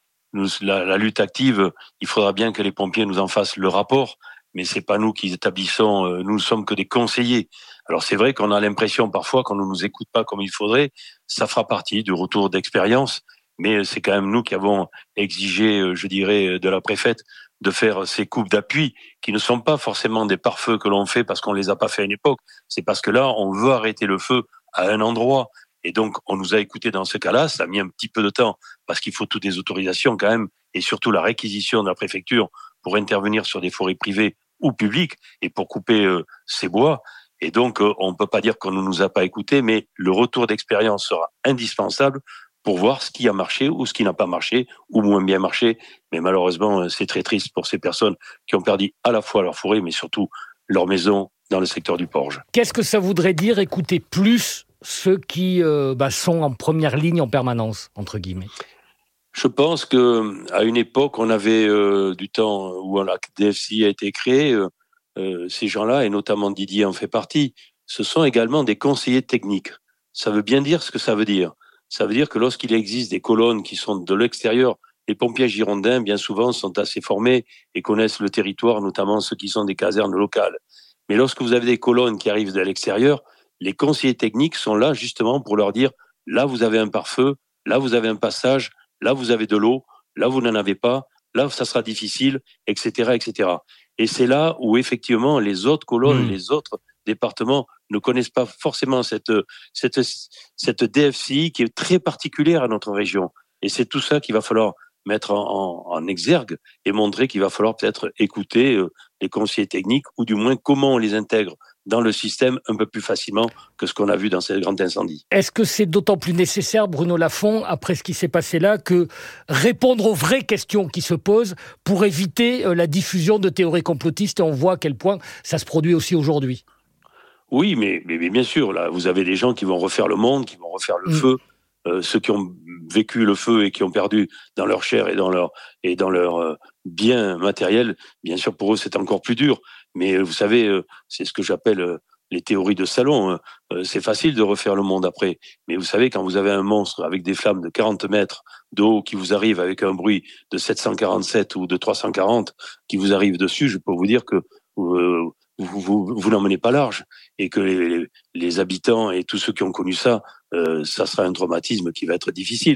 la lutte active, il faudra bien que les pompiers nous en fassent le rapport, mais c'est pas nous qui établissons, nous ne sommes que des conseillers. Alors c'est vrai qu'on a l'impression parfois qu'on ne nous écoute pas comme il faudrait, ça fera partie du retour d'expérience, mais c'est quand même nous qui avons exigé, je dirais, de la préfète de faire ces coupes d'appui qui ne sont pas forcément des pare-feux que l'on fait parce qu'on les a pas fait à une époque, c'est parce que là on veut arrêter le feu à un endroit et donc on nous a écoutés dans ce cas-là, ça a mis un petit peu de temps parce qu'il faut toutes les autorisations quand même et surtout la réquisition de la préfecture pour intervenir sur des forêts privées ou publiques et pour couper ces bois. Et donc, on ne peut pas dire qu'on ne nous a pas écoutés, mais le retour d'expérience sera indispensable pour voir ce qui a marché ou ce qui n'a pas marché ou moins bien marché. Mais malheureusement, c'est très triste pour ces personnes qui ont perdu à la fois leur forêt, mais surtout leur maison dans le secteur du Porge. Qu'est-ce que ça voudrait dire écouter plus ceux qui sont en première ligne en permanence, entre guillemets ? Je pense que à une époque, on avait du temps où la DFCI a été créée. Ces gens-là, et notamment Didier en fait partie, ce sont également des conseillers techniques. Ça veut bien dire ce que ça veut dire. Ça veut dire que lorsqu'il existe des colonnes qui sont de l'extérieur, les pompiers girondins, bien souvent, sont assez formés et connaissent le territoire, notamment ceux qui sont des casernes locales. Mais lorsque vous avez des colonnes qui arrivent de l'extérieur, les conseillers techniques sont là justement pour leur dire « là, vous avez un pare-feu, là, vous avez un passage, là, vous avez de l'eau, là, vous n'en avez pas, là, ça sera difficile, etc., etc. » Et c'est là où, effectivement, les autres colonnes, les autres départements ne connaissent pas forcément cette DFCI qui est très particulière à notre région. Et c'est tout ça qu'il va falloir mettre en exergue et montrer qu'il va falloir peut-être écouter les conseillers techniques ou du moins comment on les intègre dans le système un peu plus facilement que ce qu'on a vu dans ces grands incendies. Est-ce que c'est d'autant plus nécessaire, Bruno Lafont, après ce qui s'est passé là, que répondre aux vraies questions qui se posent pour éviter la diffusion de théories complotistes, et on voit à quel point ça se produit aussi aujourd'hui? Oui, mais bien sûr, là, vous avez des gens qui vont refaire le monde, qui vont refaire le feu, ceux qui ont vécu le feu et qui ont perdu dans leur chair et dans leur biens matériels, bien sûr, pour eux, c'est encore plus dur. Mais vous savez, c'est ce que j'appelle les théories de salon. C'est facile de refaire le monde après. Mais vous savez, quand vous avez un monstre avec des flammes de 40 mètres d'eau qui vous arrive avec un bruit de 747 ou de 340 qui vous arrive dessus, je peux vous dire que vous n'emmenez pas large. Et que les habitants et tous ceux qui ont connu ça, ça sera un traumatisme qui va être difficile.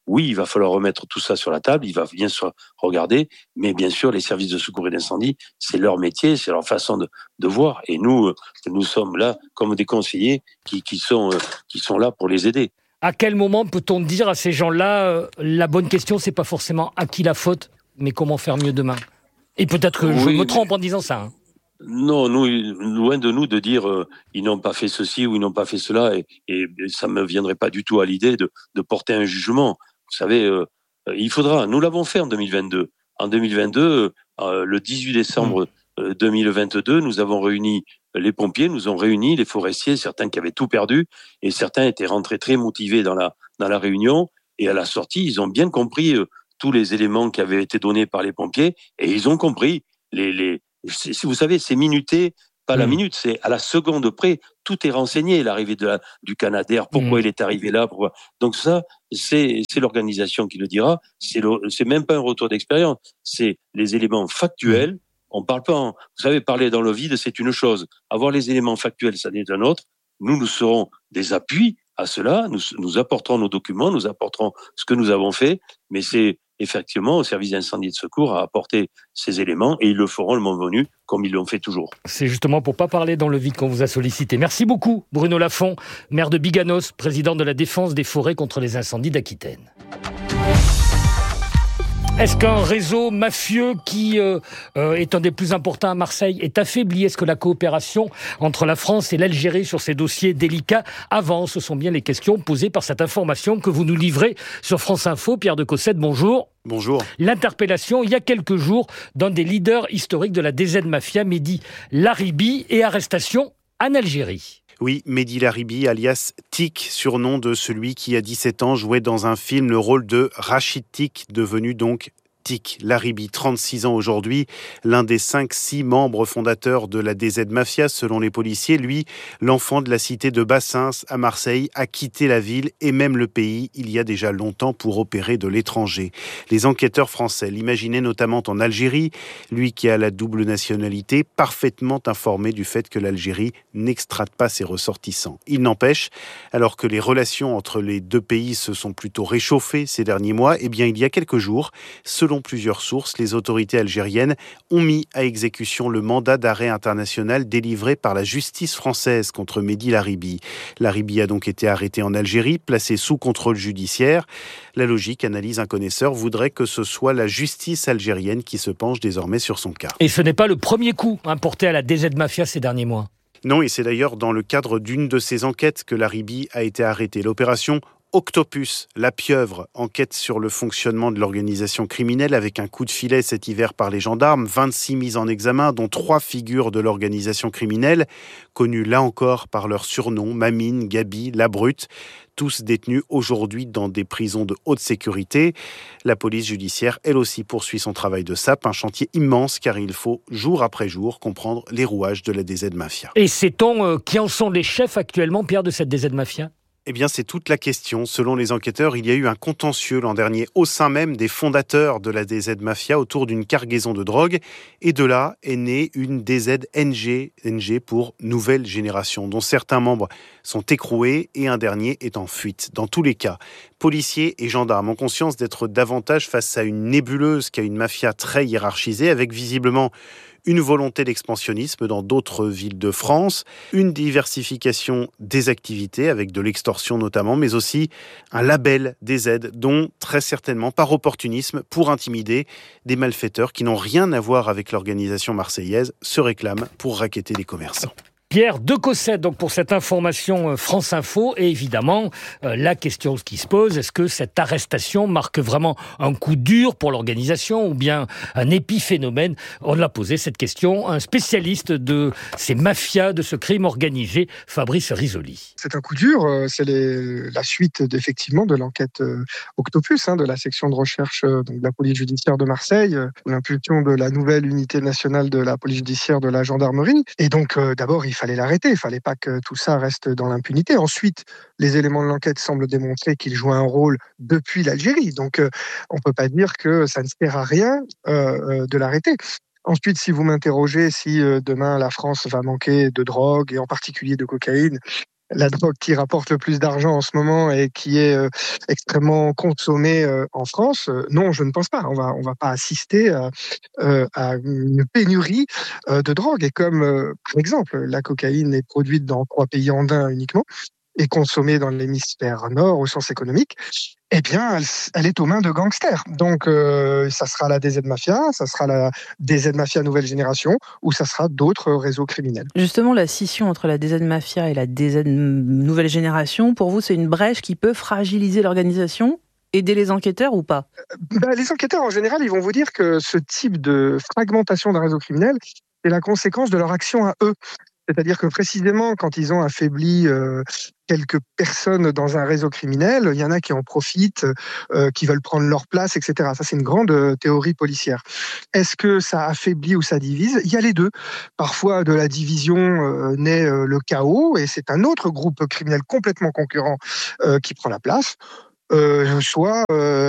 oui, il va falloir remettre tout ça sur la table, il va bien se regarder, mais bien sûr, les services de secours et d'incendie, c'est leur métier, c'est leur façon de voir. Et nous sommes là comme des conseillers qui sont là pour les aider. À quel moment peut-on dire à ces gens-là, la bonne question, c'est pas forcément à qui la faute, mais comment faire mieux demain ? Et peut-être que je me trompe en disant ça. Non, nous, loin de nous de dire ils n'ont pas fait ceci ou ils n'ont pas fait cela, et ça me viendrait pas du tout à l'idée de porter un jugement. Vous savez, il faudra. Nous l'avons fait en 2022. En 2022, le 18 décembre 2022, nous avons réuni les pompiers, nous avons réuni les forestiers, certains qui avaient tout perdu, et certains étaient rentrés très motivés dans la réunion. Et à la sortie, ils ont bien compris tous les éléments qui avaient été donnés par les pompiers, et ils ont compris vous savez, c'est minuté, pas la minute, c'est à la seconde près, tout est renseigné, l'arrivée du Canadair, pourquoi il est arrivé là, pourquoi. Donc ça, c'est l'organisation qui le dira, c'est même pas un retour d'expérience, c'est les éléments factuels. On parle pas, vous savez, parler dans le vide, c'est une chose. Avoir les éléments factuels, ça n'est un autre. Nous serons des appuis à cela, nous apporterons nos documents, nous apporterons ce que nous avons fait, mais c'est effectivement au service d'incendie et de secours à apporter ces éléments, et ils le feront le moment venu, comme ils l'ont fait toujours. C'est justement pour pas parler dans le vide qu'on vous a sollicité. Merci beaucoup Bruno Lafont, maire de Biganos, président de la défense des forêts contre les incendies d'Aquitaine. Est-ce qu'un réseau mafieux qui est un des plus importants à Marseille est affaibli ? Est-ce que la coopération entre la France et l'Algérie sur ces dossiers délicats avance ? Ce sont bien les questions posées par cette information que vous nous livrez sur France Info. Pierre de Cossette, bonjour. Bonjour. L'interpellation, il y a quelques jours, d'un des leaders historiques de la DZ Mafia, Mehdi Laribi, et arrestation en Algérie. Oui, Mehdi Laribi, alias Tic, surnom de celui qui, à 17 ans, jouait dans un film le rôle de Rachid Tic, devenu donc Tic. Laribi, 36 ans aujourd'hui, l'un des 5-6 membres fondateurs de la DZ Mafia, selon les policiers. Lui, l'enfant de la cité de Bassins à Marseille, a quitté la ville et même le pays il y a déjà longtemps pour opérer de l'étranger. Les enquêteurs français l'imaginaient notamment en Algérie, lui qui a la double nationalité, parfaitement informé du fait que l'Algérie n'extrade pas ses ressortissants. Il n'empêche, alors que les relations entre les deux pays se sont plutôt réchauffées ces derniers mois, eh bien il y a quelques jours, selon plusieurs sources, les autorités algériennes ont mis à exécution le mandat d'arrêt international délivré par la justice française contre Mehdi Laribi. Laribi a donc été arrêté en Algérie, placé sous contrôle judiciaire. La logique, analyse un connaisseur, voudrait que ce soit la justice algérienne qui se penche désormais sur son cas. Et ce n'est pas le premier coup porté à la DZ Mafia ces derniers mois. Non, et c'est d'ailleurs dans le cadre d'une de ces enquêtes que Laribi a été arrêté. L'opération Octopus, la pieuvre, enquête sur le fonctionnement de l'organisation criminelle avec un coup de filet cet hiver par les gendarmes, 26 mises en examen, dont 3 figures de l'organisation criminelle, connues là encore par leurs surnoms, Mamine, Gabi, La Brute, tous détenus aujourd'hui dans des prisons de haute sécurité. La police judiciaire, elle aussi, poursuit son travail de sape, un chantier immense car il faut, jour après jour, comprendre les rouages de la DZ Mafia. Et sait-on qui en sont les chefs actuellement, Pierre, de cette DZ Mafia ? Eh bien, c'est toute la question. Selon les enquêteurs, il y a eu un contentieux l'an dernier au sein même des fondateurs de la DZ Mafia autour d'une cargaison de drogue. Et de là est née une DZNG, NG pour Nouvelle Génération, dont certains membres sont écroués et un dernier est en fuite. Dans tous les cas, policiers et gendarmes ont conscience d'être davantage face à une nébuleuse qu'à une mafia très hiérarchisée, avec visiblement une volonté d'expansionnisme dans d'autres villes de France, une diversification des activités avec de l'extorsion notamment, mais aussi un label des aides dont très certainement par opportunisme pour intimider des malfaiteurs qui n'ont rien à voir avec l'organisation marseillaise se réclament pour racketter les commerçants. Pierre de Cossette, donc pour cette information France Info. Et évidemment, la question qui se pose, est-ce que cette arrestation marque vraiment un coup dur pour l'organisation ou bien un épiphénomène ? On a posé cette question à un spécialiste de ces mafias, de ce crime organisé, Fabrice Risoli. C'est un coup dur, c'est la suite effectivement de l'enquête Octopus, de la section de recherche donc de la police judiciaire de Marseille, l'impulsion de la nouvelle unité nationale de la police judiciaire de la gendarmerie. Et donc d'abord, il fallait l'arrêter, il fallait pas que tout ça reste dans l'impunité. Ensuite, les éléments de l'enquête semblent démontrer qu'il joue un rôle depuis l'Algérie. Donc, on peut pas dire que ça ne sert à rien de l'arrêter. Ensuite, si vous m'interrogez si demain la France va manquer de drogue et en particulier de cocaïne, la drogue qui rapporte le plus d'argent en ce moment et qui est extrêmement consommée en France, non, je ne pense pas. On va pas assister à une pénurie de drogue. Et comme, par exemple, la cocaïne est produite dans 3 pays andins uniquement et consommée dans l'hémisphère nord au sens économique, eh bien, elle est aux mains de gangsters. Donc, ça sera la DZ Mafia, ça sera la DZ Mafia nouvelle génération, ou ça sera d'autres réseaux criminels. Justement, la scission entre la DZ Mafia et la DZ nouvelle génération, pour vous, c'est une brèche qui peut fragiliser l'organisation ? Aider les enquêteurs ou pas ? Les enquêteurs, en général, ils vont vous dire que ce type de fragmentation d'un réseau criminel est la conséquence de leur action à eux. C'est-à-dire que précisément, quand ils ont affaibli quelques personnes dans un réseau criminel, il y en a qui en profitent, qui veulent prendre leur place, etc. Ça, c'est une grande théorie policière. Est-ce que ça affaiblit ou ça divise ? Il y a les deux. Parfois, de la division naît le chaos, et c'est un autre groupe criminel complètement concurrent qui prend la place. Soit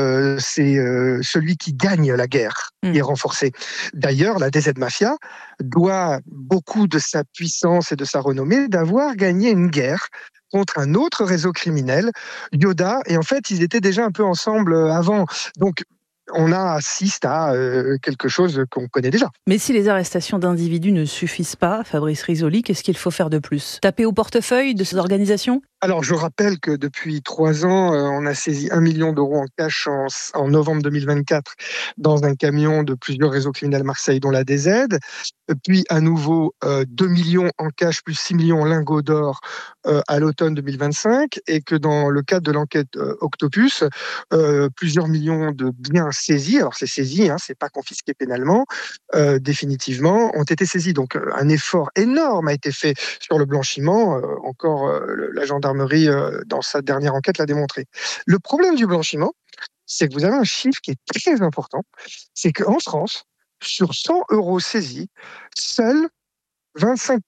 c'est celui qui gagne la guerre qui est renforcé. D'ailleurs, la DZ Mafia doit beaucoup de sa puissance et de sa renommée d'avoir gagné une guerre contre un autre réseau criminel, Yoda, et en fait, ils étaient déjà un peu ensemble avant. Donc, on assiste à quelque chose qu'on connaît déjà. Mais si les arrestations d'individus ne suffisent pas, Fabrice Risoli, qu'est-ce qu'il faut faire de plus ? Taper au portefeuille de ces organisations ? Alors, je rappelle que depuis 3 ans, on a saisi 1 million d'euros en cash en novembre 2024 dans un camion de plusieurs réseaux criminels Marseille, dont la DZ. Puis, à nouveau, 2 millions en cash plus 6 millions en lingots d'or à l'automne 2025. Et que dans le cadre de l'enquête Octopus, plusieurs millions de biens saisis, alors c'est saisi, c'est pas confisqué pénalement, définitivement, ont été saisis. Donc, un effort énorme a été fait sur le blanchiment. Encore, la gendarmerie, dans sa dernière enquête, l'a démontré. Le problème du blanchiment, c'est que vous avez un chiffre qui est très important, c'est qu'en France, sur 100 euros saisis, seuls 25%,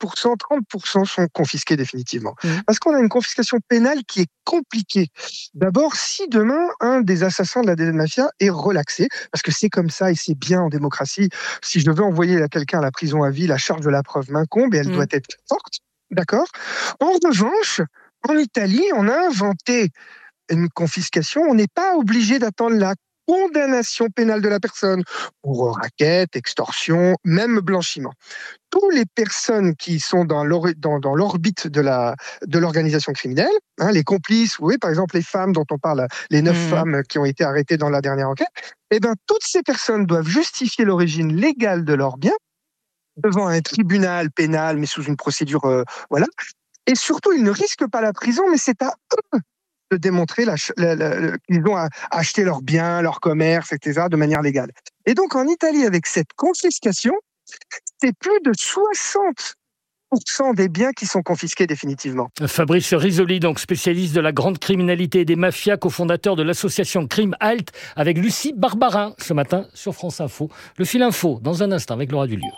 30% sont confisqués définitivement. Parce qu'on a une confiscation pénale qui est compliquée. D'abord, si demain, un des assassins de la DZ Mafia est relaxé, parce que c'est comme ça et c'est bien en démocratie, si je veux envoyer quelqu'un à la prison à vie, la charge de la preuve m'incombe et elle doit être forte, d'accord ? En revanche, en Italie, on a inventé une confiscation. On n'est pas obligé d'attendre la condamnation pénale de la personne pour racket, extorsion, même blanchiment. Toutes les personnes qui sont dans l'orbite de l'organisation criminelle, les complices, oui, par exemple les femmes dont on parle, les 9 femmes qui ont été arrêtées dans la dernière enquête, toutes ces personnes doivent justifier l'origine légale de leurs biens devant un tribunal pénal, mais sous une procédure, voilà. Et surtout, ils ne risquent pas la prison, mais c'est à eux de démontrer qu'ils ont acheté leurs biens, leur commerce, etc., de manière légale. Et donc, en Italie, avec cette confiscation, c'est plus de 60% des biens qui sont confisqués définitivement. Fabrice Risoli, donc spécialiste de la grande criminalité et des mafias, cofondateur de l'association Crime Halt, avec Lucie Barbarin, ce matin sur France Info. Le fil info, dans un instant, avec Laura Dulieu.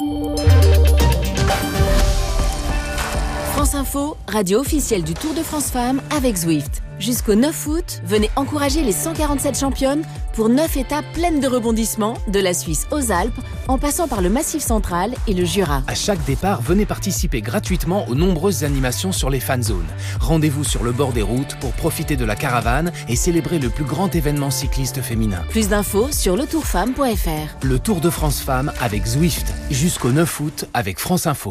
France Info, radio officielle du Tour de France Femmes avec Zwift. Jusqu'au 9 août, venez encourager les 147 championnes pour 9 étapes pleines de rebondissements, de la Suisse aux Alpes, en passant par le Massif central et le Jura. À chaque départ, venez participer gratuitement aux nombreuses animations sur les fan zones. Rendez-vous sur le bord des routes pour profiter de la caravane et célébrer le plus grand événement cycliste féminin. Plus d'infos sur letourfemme.fr. Le Tour de France Femmes avec Zwift, jusqu'au 9 août avec France Info.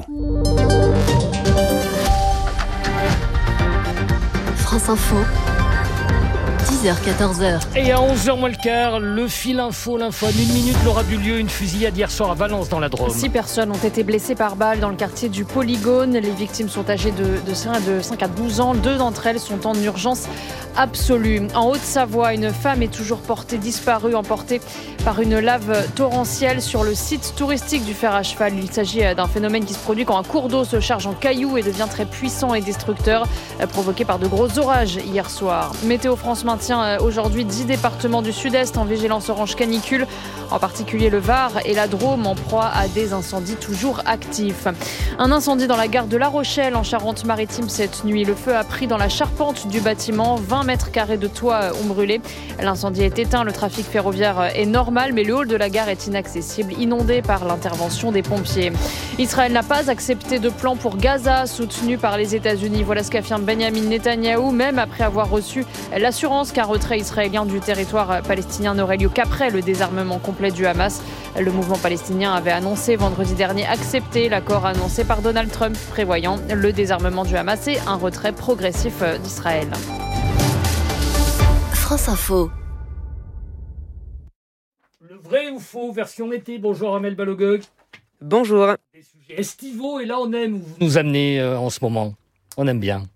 France Info, 10h-14h. Et à 11h moins le quart, le fil info, l'info en 1 minute. Laura Dulieu, une fusillade hier soir à Valence dans la Drôme. 6 personnes ont été blessées par balle dans le quartier du Polygone. Les victimes sont âgées de 5 à 12 ans. 2 d'entre elles sont en urgence absolue. En Haute-Savoie, une femme est toujours portée disparue, emportée par une lave torrentielle sur le site touristique du Fer à Cheval. Il s'agit d'un phénomène qui se produit quand un cours d'eau se charge en cailloux et devient très puissant et destructeur, provoqué par de gros orages hier soir. Météo France maintient maintient aujourd'hui 10 départements du sud-est en vigilance orange canicule, en particulier le Var et la Drôme en proie à des incendies toujours actifs. Un incendie dans la gare de La Rochelle en Charente-Maritime cette nuit. Le feu a pris dans la charpente du bâtiment. 20 mètres carrés de toit ont brûlé. L'incendie est éteint, le trafic ferroviaire est normal, mais le hall de la gare est inaccessible, inondé par l'intervention des pompiers. Israël n'a pas accepté de plan pour Gaza, soutenu par les États-Unis. Voilà ce qu'affirme Benjamin Netanyahou, même après avoir reçu l'assurance qu'un retrait israélien du territoire palestinien n'aurait lieu qu'après le désarmement complet du Hamas. Le mouvement palestinien avait annoncé vendredi dernier accepter l'accord annoncé par Donald Trump, prévoyant le désarmement du Hamas et un retrait progressif d'Israël. France Info. Le vrai ou faux, version été. Bonjour Amel Balogog. Bonjour. Des sujets estivaux, et là on aime où vous nous amenez en ce moment. On aime bien.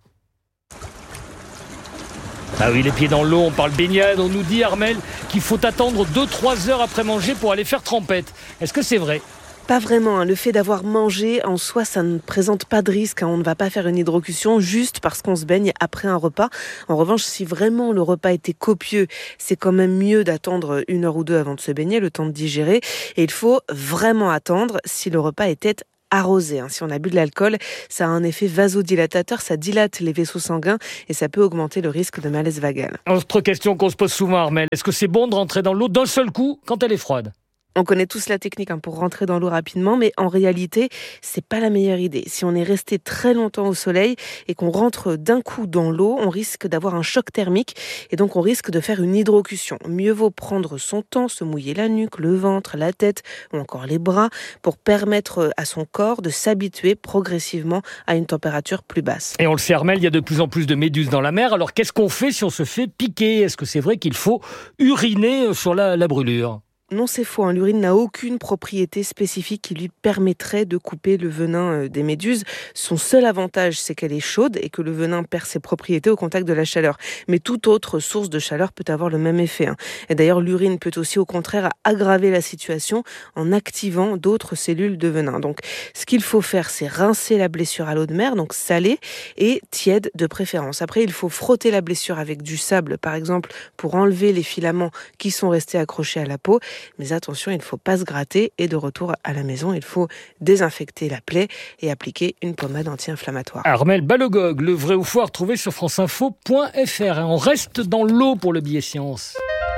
Ah oui, les pieds dans l'eau, on parle baignade, on nous dit, Armel, qu'il faut attendre 2-3 heures après manger pour aller faire trempette. Est-ce que c'est vrai ? Pas vraiment. Le fait d'avoir mangé en soi, ça ne présente pas de risque. On ne va pas faire une hydrocution juste parce qu'on se baigne après un repas. En revanche, si vraiment le repas était copieux, c'est quand même mieux d'attendre 1 heure ou 2 avant de se baigner, le temps de digérer. Et il faut vraiment attendre si le repas était arrosé. Si on a bu de l'alcool, ça a un effet vasodilatateur, ça dilate les vaisseaux sanguins et ça peut augmenter le risque de malaise vagal. Autre question qu'on se pose souvent, Armel, est-ce que c'est bon de rentrer dans l'eau d'un seul coup quand elle est froide ? On connaît tous la technique pour rentrer dans l'eau rapidement, mais en réalité, c'est pas la meilleure idée. Si on est resté très longtemps au soleil et qu'on rentre d'un coup dans l'eau, on risque d'avoir un choc thermique et donc on risque de faire une hydrocution. Mieux vaut prendre son temps, se mouiller la nuque, le ventre, la tête ou encore les bras pour permettre à son corps de s'habituer progressivement à une température plus basse. Et on le sait, Armel, il y a de plus en plus de méduses dans la mer. Alors qu'est-ce qu'on fait si on se fait piquer ? Est-ce que c'est vrai qu'il faut uriner sur la brûlure ? Non, c'est faux. L'urine n'a aucune propriété spécifique qui lui permettrait de couper le venin des méduses. Son seul avantage, c'est qu'elle est chaude et que le venin perd ses propriétés au contact de la chaleur. Mais toute autre source de chaleur peut avoir le même effet. Et d'ailleurs, l'urine peut aussi au contraire aggraver la situation en activant d'autres cellules de venin. Donc, ce qu'il faut faire, c'est rincer la blessure à l'eau de mer, donc salée et tiède de préférence. Après, il faut frotter la blessure avec du sable, par exemple, pour enlever les filaments qui sont restés accrochés à la peau. Mais attention, il ne faut pas se gratter et de retour à la maison, il faut désinfecter la plaie et appliquer une pommade anti-inflammatoire. Armel Balogog, le vrai ou faux, retrouvé sur franceinfo.fr. On reste dans l'eau pour le billet science.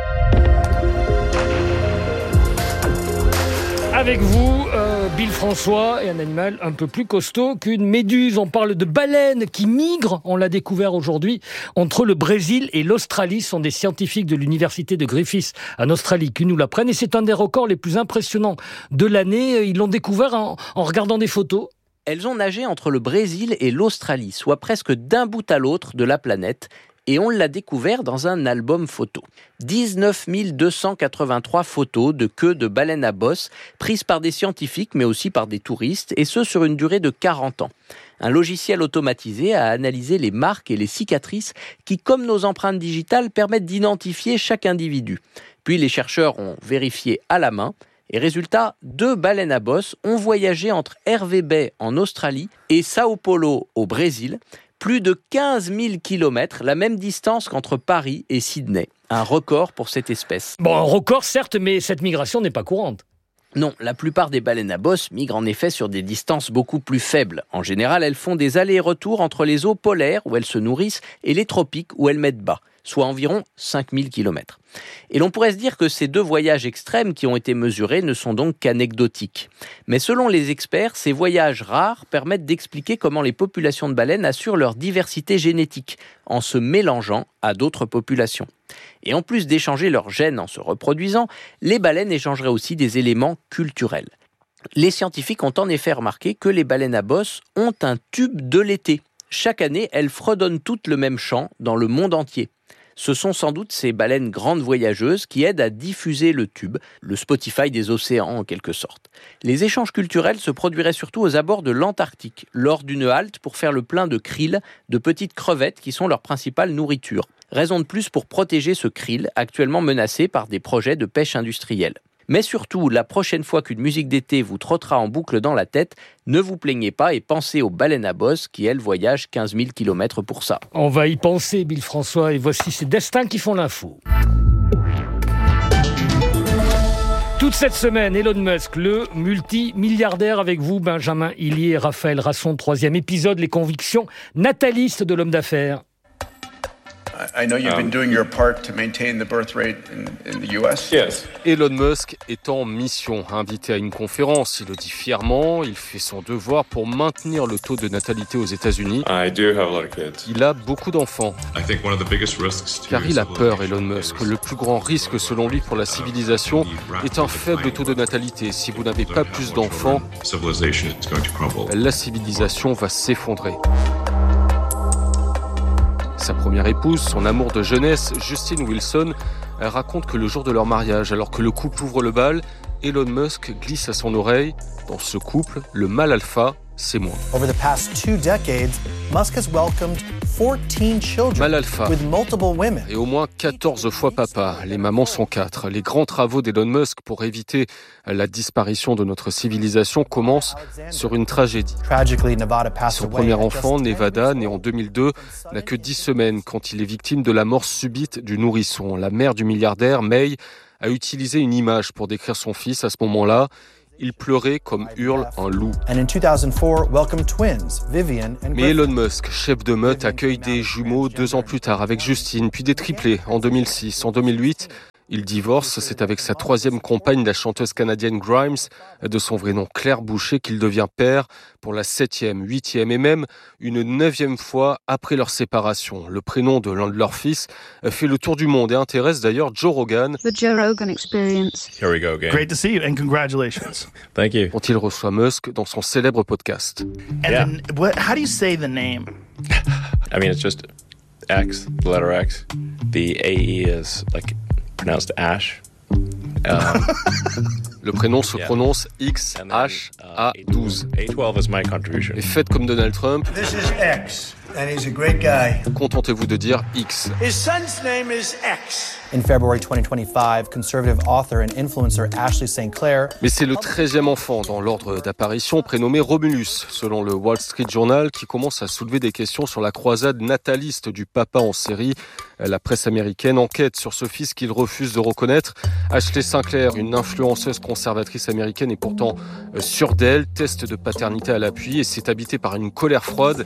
Avec vous, Bill François, et un animal un peu plus costaud qu'une méduse. On parle de baleines qui migrent, on l'a découvert aujourd'hui, entre le Brésil et l'Australie. Ce sont des scientifiques de l'université de Griffith en Australie qui nous l'apprennent. Et c'est un des records les plus impressionnants de l'année. Ils l'ont découvert en regardant des photos. Elles ont nagé entre le Brésil et l'Australie, soit presque d'un bout à l'autre de la planète. Et on l'a découvert dans un album photo. 19 283 photos de queues de baleines à bosse prises par des scientifiques mais aussi par des touristes, et ce sur une durée de 40 ans. Un logiciel automatisé a analysé les marques et les cicatrices qui, comme nos empreintes digitales, permettent d'identifier chaque individu. Puis les chercheurs ont vérifié à la main. Et résultat, 2 baleines à bosse ont voyagé entre Hervey Bay en Australie et Sao Paulo au Brésil. Plus de 15 000 kilomètres, la même distance qu'entre Paris et Sydney. Un record pour cette espèce. Bon, un record certes, mais cette migration n'est pas courante. Non, la plupart des baleines à bosse migrent en effet sur des distances beaucoup plus faibles. En général, elles font des allers-retours entre les eaux polaires où elles se nourrissent et les tropiques où elles mettent bas, soit environ 5000 km. Et l'on pourrait se dire que ces 2 voyages extrêmes qui ont été mesurés ne sont donc qu'anecdotiques. Mais selon les experts, ces voyages rares permettent d'expliquer comment les populations de baleines assurent leur diversité génétique en se mélangeant à d'autres populations. Et en plus d'échanger leurs gènes en se reproduisant, les baleines échangeraient aussi des éléments culturels. Les scientifiques ont en effet remarqué que les baleines à bosse ont un tube de l'été. Chaque année, elles fredonnent toutes le même chant dans le monde entier. Ce sont sans doute ces baleines grandes voyageuses qui aident à diffuser le tube, le Spotify des océans en quelque sorte. Les échanges culturels se produiraient surtout aux abords de l'Antarctique, lors d'une halte pour faire le plein de krill, de petites crevettes qui sont leur principale nourriture. Raison de plus pour protéger ce krill, actuellement menacé par des projets de pêche industrielle. Mais surtout, la prochaine fois qu'une musique d'été vous trottera en boucle dans la tête, ne vous plaignez pas et pensez aux baleines à bosse qui, elles, voyagent 15 000 km pour ça. On va y penser, Bill François, et voici ces destins qui font l'info. Toute cette semaine, Elon Musk, le multimilliardaire, avec vous, Benjamin Hillier et Raphaël Rasson. 3e épisode, les convictions natalistes de l'homme d'affaires. I know you've been doing your part to maintain the birth rate in the US. Yes. Elon Musk est en mission. Invité à une conférence, il le dit fièrement, il fait son devoir pour maintenir le taux de natalité aux États-Unis. I do have a lot of kids. Il a beaucoup d'enfants. I think one of the biggest risks Car il a peur, Elon Musk. Le plus grand risque, selon lui, pour la civilisation est un faible taux de natalité. Si vous n'avez pas plus d'enfants, la civilisation va s'effondrer. Sa première épouse, son amour de jeunesse, Justine Wilson, raconte que le jour de leur mariage, alors que le couple ouvre le bal, Elon Musk glisse à son oreille « Dans ce couple, le mâle alpha, c'est moi ». Over the past 2 decades, Musk has welcomed 14 children mâle alpha with multiple women. Et au moins 14 fois papa. Les mamans sont 4. Les grands travaux d'Elon Musk pour éviter la disparition de notre civilisation commencent sur une tragédie. Son premier enfant, Nevada, né en 2002, n'a que 10 semaines quand il est victime de la mort subite du nourrisson. La mère du milliardaire, May, a utilisé une image pour décrire son fils à ce moment-là. Il pleurait comme hurle un loup. Mais Elon Musk, chef de meute, accueille des jumeaux 2 ans plus tard avec Justine, puis des triplés en 2006. En 2008, il divorce. C'est avec sa 3e compagne, la chanteuse canadienne Grimes, de son vrai nom Claire Boucher, qu'il devient père pour la 7e, 8e et même une 9e fois après leur séparation. Le prénom de l'un de leurs fils fait le tour du monde et intéresse d'ailleurs Joe Rogan. The Joe Rogan Experience. Here we go again. Great to see you and congratulations. Thank you. Dont il reçoit Musk dans son célèbre podcast. And then, how do you say the name? I mean, it's just X, the letter X. The AE is like pronounced Ash. Le prénom se prononce X-H-A-12. A12 is my contribution. Et faites comme Donald Trump. This is X, and he's a great guy. Contentez-vous de dire X. His son's name is X. In February 2025, conservative author and influencer Ashley St. Clair. Mais c'est le 13e enfant dans l'ordre d'apparition, prénommé Romulus, selon le Wall Street Journal, qui commence à soulever des questions sur la croisade nataliste du papa en série. La presse américaine enquête sur ce fils qu'il refuse de reconnaître. Ashley Sinclair, une influenceuse conservatrice américaine, est pourtant sûre d'elle, test de paternité à l'appui et s'est habitée par une colère froide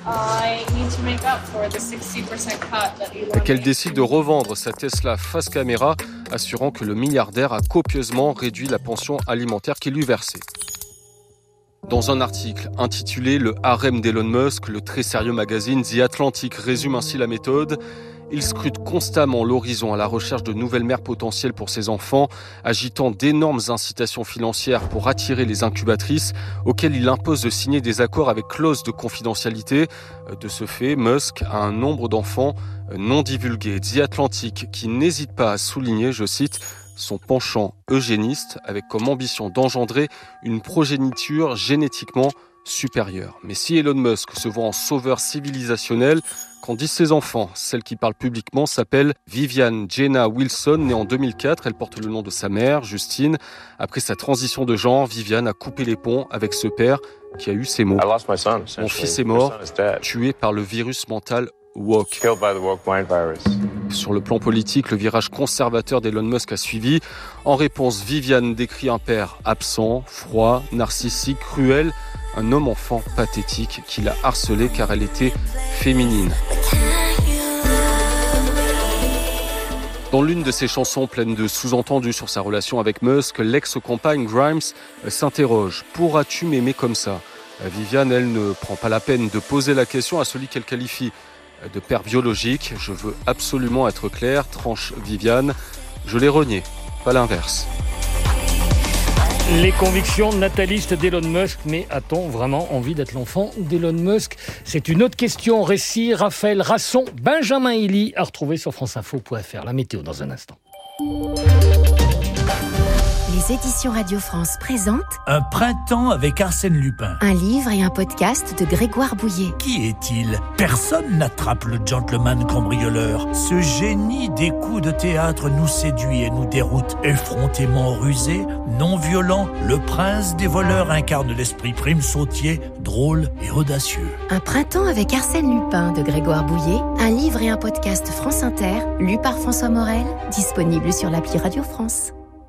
qu'elle décide de revendre sa Tesla face caméra, assurant que le milliardaire a copieusement réduit la pension alimentaire qu'il lui versait. Dans un article intitulé « Le harem d'Elon Musk », le très sérieux magazine The Atlantic résume ainsi la méthode. Il scrute constamment l'horizon à la recherche de nouvelles mères potentielles pour ses enfants, agitant d'énormes incitations financières pour attirer les incubatrices, auxquelles il impose de signer des accords avec clause de confidentialité. De ce fait, Musk a un nombre d'enfants non divulgués. The Atlantic, qui n'hésite pas à souligner, je cite, son penchant eugéniste, avec comme ambition d'engendrer une progéniture génétiquement supérieure. Mais si Elon Musk se voit en sauveur civilisationnel, qu'en disent ses enfants? Celle qui parle publiquement s'appelle Vivian Jenna Wilson, née en 2004. Elle porte le nom de sa mère, Justine. Après sa transition de genre, Vivian a coupé les ponts avec ce père qui a eu ces mots. Mon fils est mort, tué par le virus mental woke. Sur le plan politique, le virage conservateur d'Elon Musk a suivi. En réponse, Vivian décrit un père absent, froid, narcissique, cruel, un homme-enfant pathétique qui l'a harcelée car elle était féminine. Dans l'une de ses chansons pleines de sous-entendus sur sa relation avec Musk, l'ex-compagne Grimes s'interroge « Pourras-tu m'aimer comme ça ?» Vivian, elle, ne prend pas la peine de poser la question à celui qu'elle qualifie de père biologique. « Je veux absolument être clair, tranche Vivian. Je l'ai renié, pas l'inverse. » Les convictions natalistes d'Elon Musk, mais a-t-on vraiment envie d'être l'enfant d'Elon Musk? C'est une autre question. Récit, Raphaël Rasson, Benjamin Hillier, à retrouver sur franceinfo.fr. La météo dans un instant. Les Les éditions Radio France présentent Un printemps avec Arsène Lupin. un livre et un podcast de Grégoire Bouillet. Qui est-il ? Personne n'attrape le gentleman cambrioleur. Ce génie des coups de théâtre nous séduit et nous déroute. Effrontément rusé, non violent, le prince des voleurs incarne l'esprit prime sautier, drôle et audacieux. Un printemps avec Arsène Lupin de Grégoire Bouillet, un livre et un podcast France Inter, lu par François Morel, disponible sur l'appli Radio France.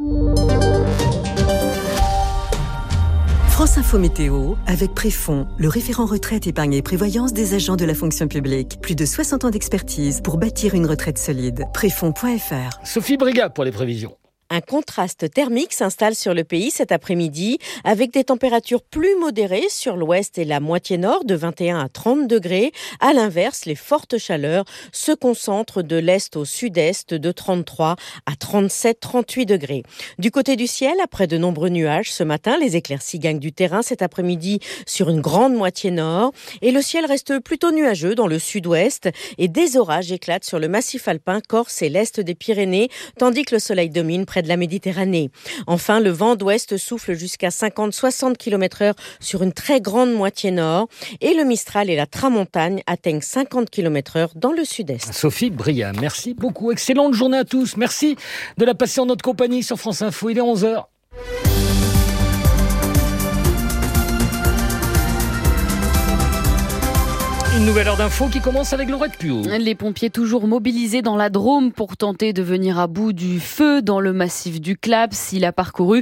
France Info Météo, avec Préfond, le référent retraite, épargne et prévoyance des agents de la fonction publique. Plus de 60 ans d'expertise pour bâtir une retraite solide. Préfond.fr. Sophie Brigat pour les prévisions. Un contraste thermique s'installe sur le pays cet après-midi avec des températures plus modérées sur l'ouest et la moitié nord de 21 à 30 degrés. À l'inverse, les fortes chaleurs se concentrent de l'est au sud-est de 33 à 37-38 degrés. Du côté du ciel, après de nombreux nuages, ce matin, les éclaircies gagnent du terrain cet après-midi sur une grande moitié nord et le ciel reste plutôt nuageux dans le sud-ouest et des orages éclatent sur le massif alpin, Corse et l'est des Pyrénées, tandis que le soleil domine près de la Méditerranée. Enfin, le vent d'ouest souffle jusqu'à 50-60 km/h sur une très grande moitié nord et le Mistral et la Tramontane atteignent 50 km/h dans le sud-est. Sophie Briat, merci beaucoup. Excellente journée à tous. Merci de la passer en notre compagnie sur France Info. Il est 11h. Une nouvelle heure d'info qui commence avec Laurette Puot. Les pompiers toujours mobilisés dans la Drôme pour tenter de venir à bout du feu dans le massif du Claps. Il a parcouru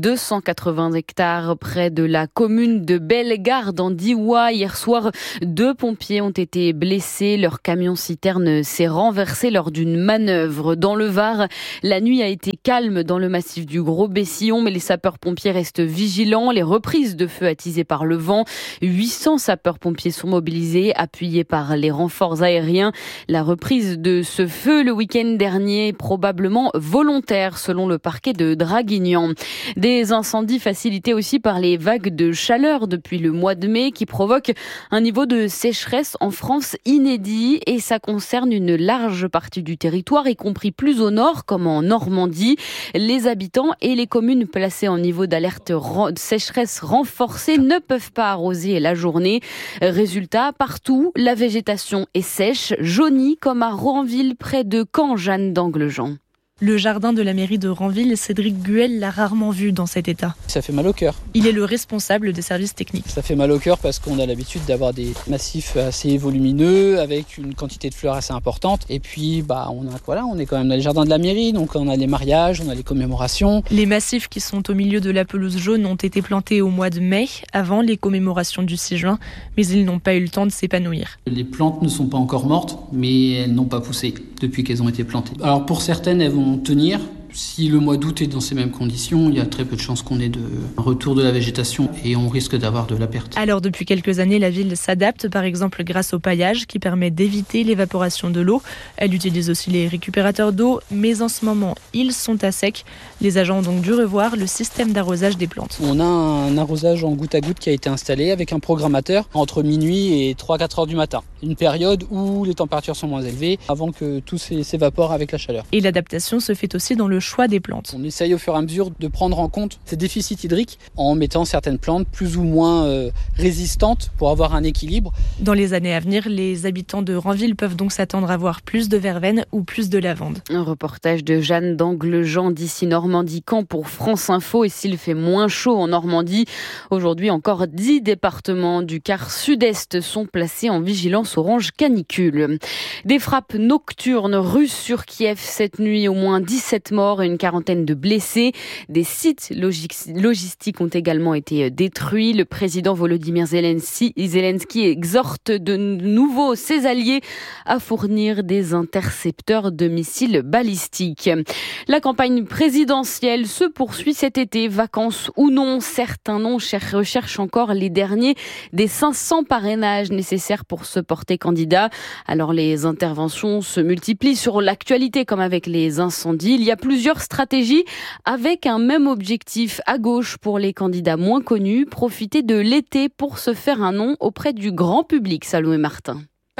280 hectares près de la commune de Bellegarde en Diois. Hier soir, 2 pompiers ont été blessés. Leur camion-citerne s'est renversé lors d'une manœuvre. Dans le Var, la nuit a été calme dans le massif du Gros-Bessillon, mais les sapeurs-pompiers restent vigilants. Les reprises de feu attisées par le vent, 800 sapeurs-pompiers sont mobilisés, appuyés par les renforts aériens. La reprise de ce feu le week-end dernier est probablement volontaire, selon le parquet de Draguignan. Des incendies facilités aussi par les vagues de chaleur depuis le mois de mai qui provoquent un niveau de sécheresse en France inédit et ça concerne une large partie du territoire, y compris plus au nord comme en Normandie. Les habitants et les communes placées en niveau d'alerte sécheresse renforcée ne peuvent pas arroser la journée. Résultat, partout, la végétation est sèche, jaunie comme à Ranville près de Caen, Jeanne d'Anglejean. Le jardin de la mairie de Ranville, Cédric Guel l'a rarement vu dans cet état. Ça fait mal au cœur. Il est le responsable des services techniques. Ça fait mal au cœur parce qu'on a l'habitude d'avoir des massifs assez volumineux avec une quantité de fleurs assez importante. Et puis on est quand même dans les jardins de la mairie, donc on a les mariages, on a les commémorations. Les massifs qui sont au milieu de la pelouse jaune ont été plantés au mois de mai, avant les commémorations du 6 juin, mais ils n'ont pas eu le temps de s'épanouir. Les plantes ne sont pas encore mortes, mais elles n'ont pas poussé depuis qu'elles ont été plantées. Alors pour certaines, elles vont tenir. Si le mois d'août est dans ces mêmes conditions, il y a très peu de chances qu'on ait un retour de la végétation et on risque d'avoir de la perte. Alors depuis quelques années, la ville s'adapte, par exemple grâce au paillage qui permet d'éviter l'évaporation de l'eau. Elle utilise aussi les récupérateurs d'eau, mais en ce moment, ils sont à sec. Les agents ont donc dû revoir le système d'arrosage des plantes. On a un arrosage en goutte à goutte qui a été installé avec un programmateur entre minuit et 3-4 heures du matin. Une période où les températures sont moins élevées avant que tout s'évapore avec la chaleur. Et l'adaptation se fait aussi dans le choix des plantes. On essaye au fur et à mesure de prendre en compte ces déficits hydriques en mettant certaines plantes plus ou moins résistantes pour avoir un équilibre. Dans les années à venir, les habitants de Ranville peuvent donc s'attendre à voir plus de verveine ou plus de lavande. Un reportage de Jeanne d'Anglejean d'ici Normandie-Caen pour France Info. Et s'il fait moins chaud en Normandie, aujourd'hui encore 10 départements du quart sud-est sont placés en vigilance orange canicule. Des frappes nocturnes russes sur Kiev cette nuit, au moins 17 morts et une quarantaine de blessés. Des sites logistiques ont également été détruits. Le président Volodymyr Zelensky exhorte de nouveau ses alliés à fournir des intercepteurs de missiles balistiques. La campagne présidentielle se poursuit cet été, vacances ou non. Certains noms recherchent encore les derniers des 500 parrainages nécessaires pour se porter candidat. Alors les interventions se multiplient sur l'actualité comme avec les incendies. Il y a plusieurs stratégies avec un même objectif à gauche pour les candidats moins connus, profiter de l'été pour se faire un nom auprès du grand public. Salomé Martin.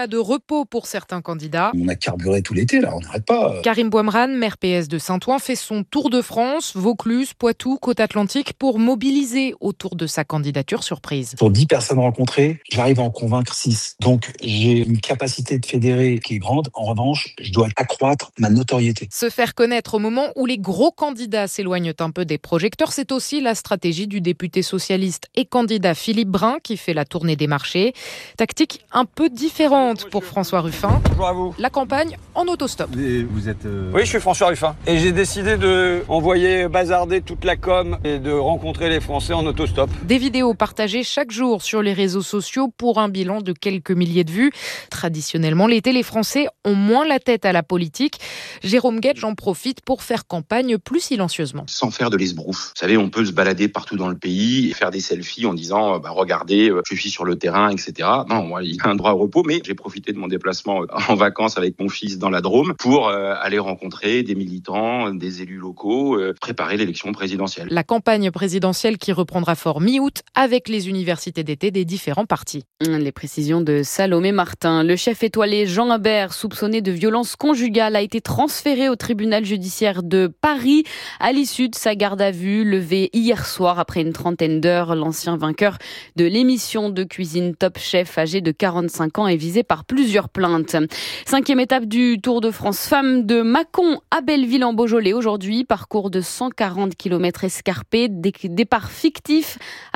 pas de repos pour certains candidats. On a carburé tout l'été, là, on n'arrête pas. Karim Bouamran, maire PS de Saint-Ouen, fait son tour de France, Vaucluse, Poitou, Côte-Atlantique, pour mobiliser autour de sa candidature surprise. Sur 10 personnes rencontrées, j'arrive à en convaincre 6. Donc j'ai une capacité de fédérer qui est grande. En revanche, je dois accroître ma notoriété. Se faire connaître au moment où les gros candidats s'éloignent un peu des projecteurs, c'est aussi la stratégie du député socialiste et candidat Philippe Brun qui fait la tournée des marchés. Tactique un peu différente pour François Ruffin. Bonjour à vous. La campagne en autostop. Et vous êtes Oui, je suis François Ruffin. Et j'ai décidé d'envoyer bazarder toute la com et de rencontrer les Français en autostop. Des vidéos partagées chaque jour sur les réseaux sociaux pour un bilan de quelques milliers de vues. Traditionnellement, l'été, les Français ont moins la tête à la politique. Jérôme Guedj en profite pour faire campagne plus silencieusement. Sans faire de l'esbrouf. Vous savez, on peut se balader partout dans le pays et faire des selfies en disant regardez, je suis sur le terrain, etc. Non, moi, il y a un droit au repos, mais j'ai profité de mon déplacement en vacances avec mon fils dans la Drôme pour aller rencontrer des militants, des élus locaux, préparer l'élection présidentielle. La campagne présidentielle qui reprendra fort mi-août avec les universités d'été des différents partis. Les précisions de Salomé Martin. Le chef étoilé Jean Habert, soupçonné de violence conjugale, a été transféré au tribunal judiciaire de Paris à l'issue de sa garde à vue levée hier soir après une trentaine d'heures. L'ancien vainqueur de l'émission de cuisine Top Chef, âgé de 45 ans, est visé par plusieurs plaintes. 5e étape du Tour de France Femmes de Mâcon à Belleville en Beaujolais aujourd'hui. Parcours de 140 km escarpés, départ fictif à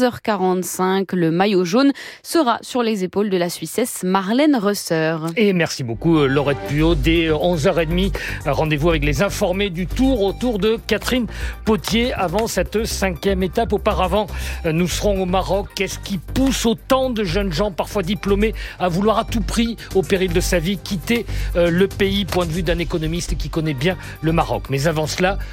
13h45. Le maillot jaune sera sur les épaules de la Suissesse Marlène Rösser. Et merci beaucoup Laurette Puot. Dès 11h30, rendez-vous avec les informés du Tour autour de Catherine Potier avant cette 5e étape. Auparavant, nous serons au Maroc. Qu'est-ce qui pousse autant de jeunes gens, parfois diplômés, à vouloir à tout prix, au péril de sa vie, quitter le pays? Point de vue d'un économiste qui connaît bien le Maroc. Mais avant cela,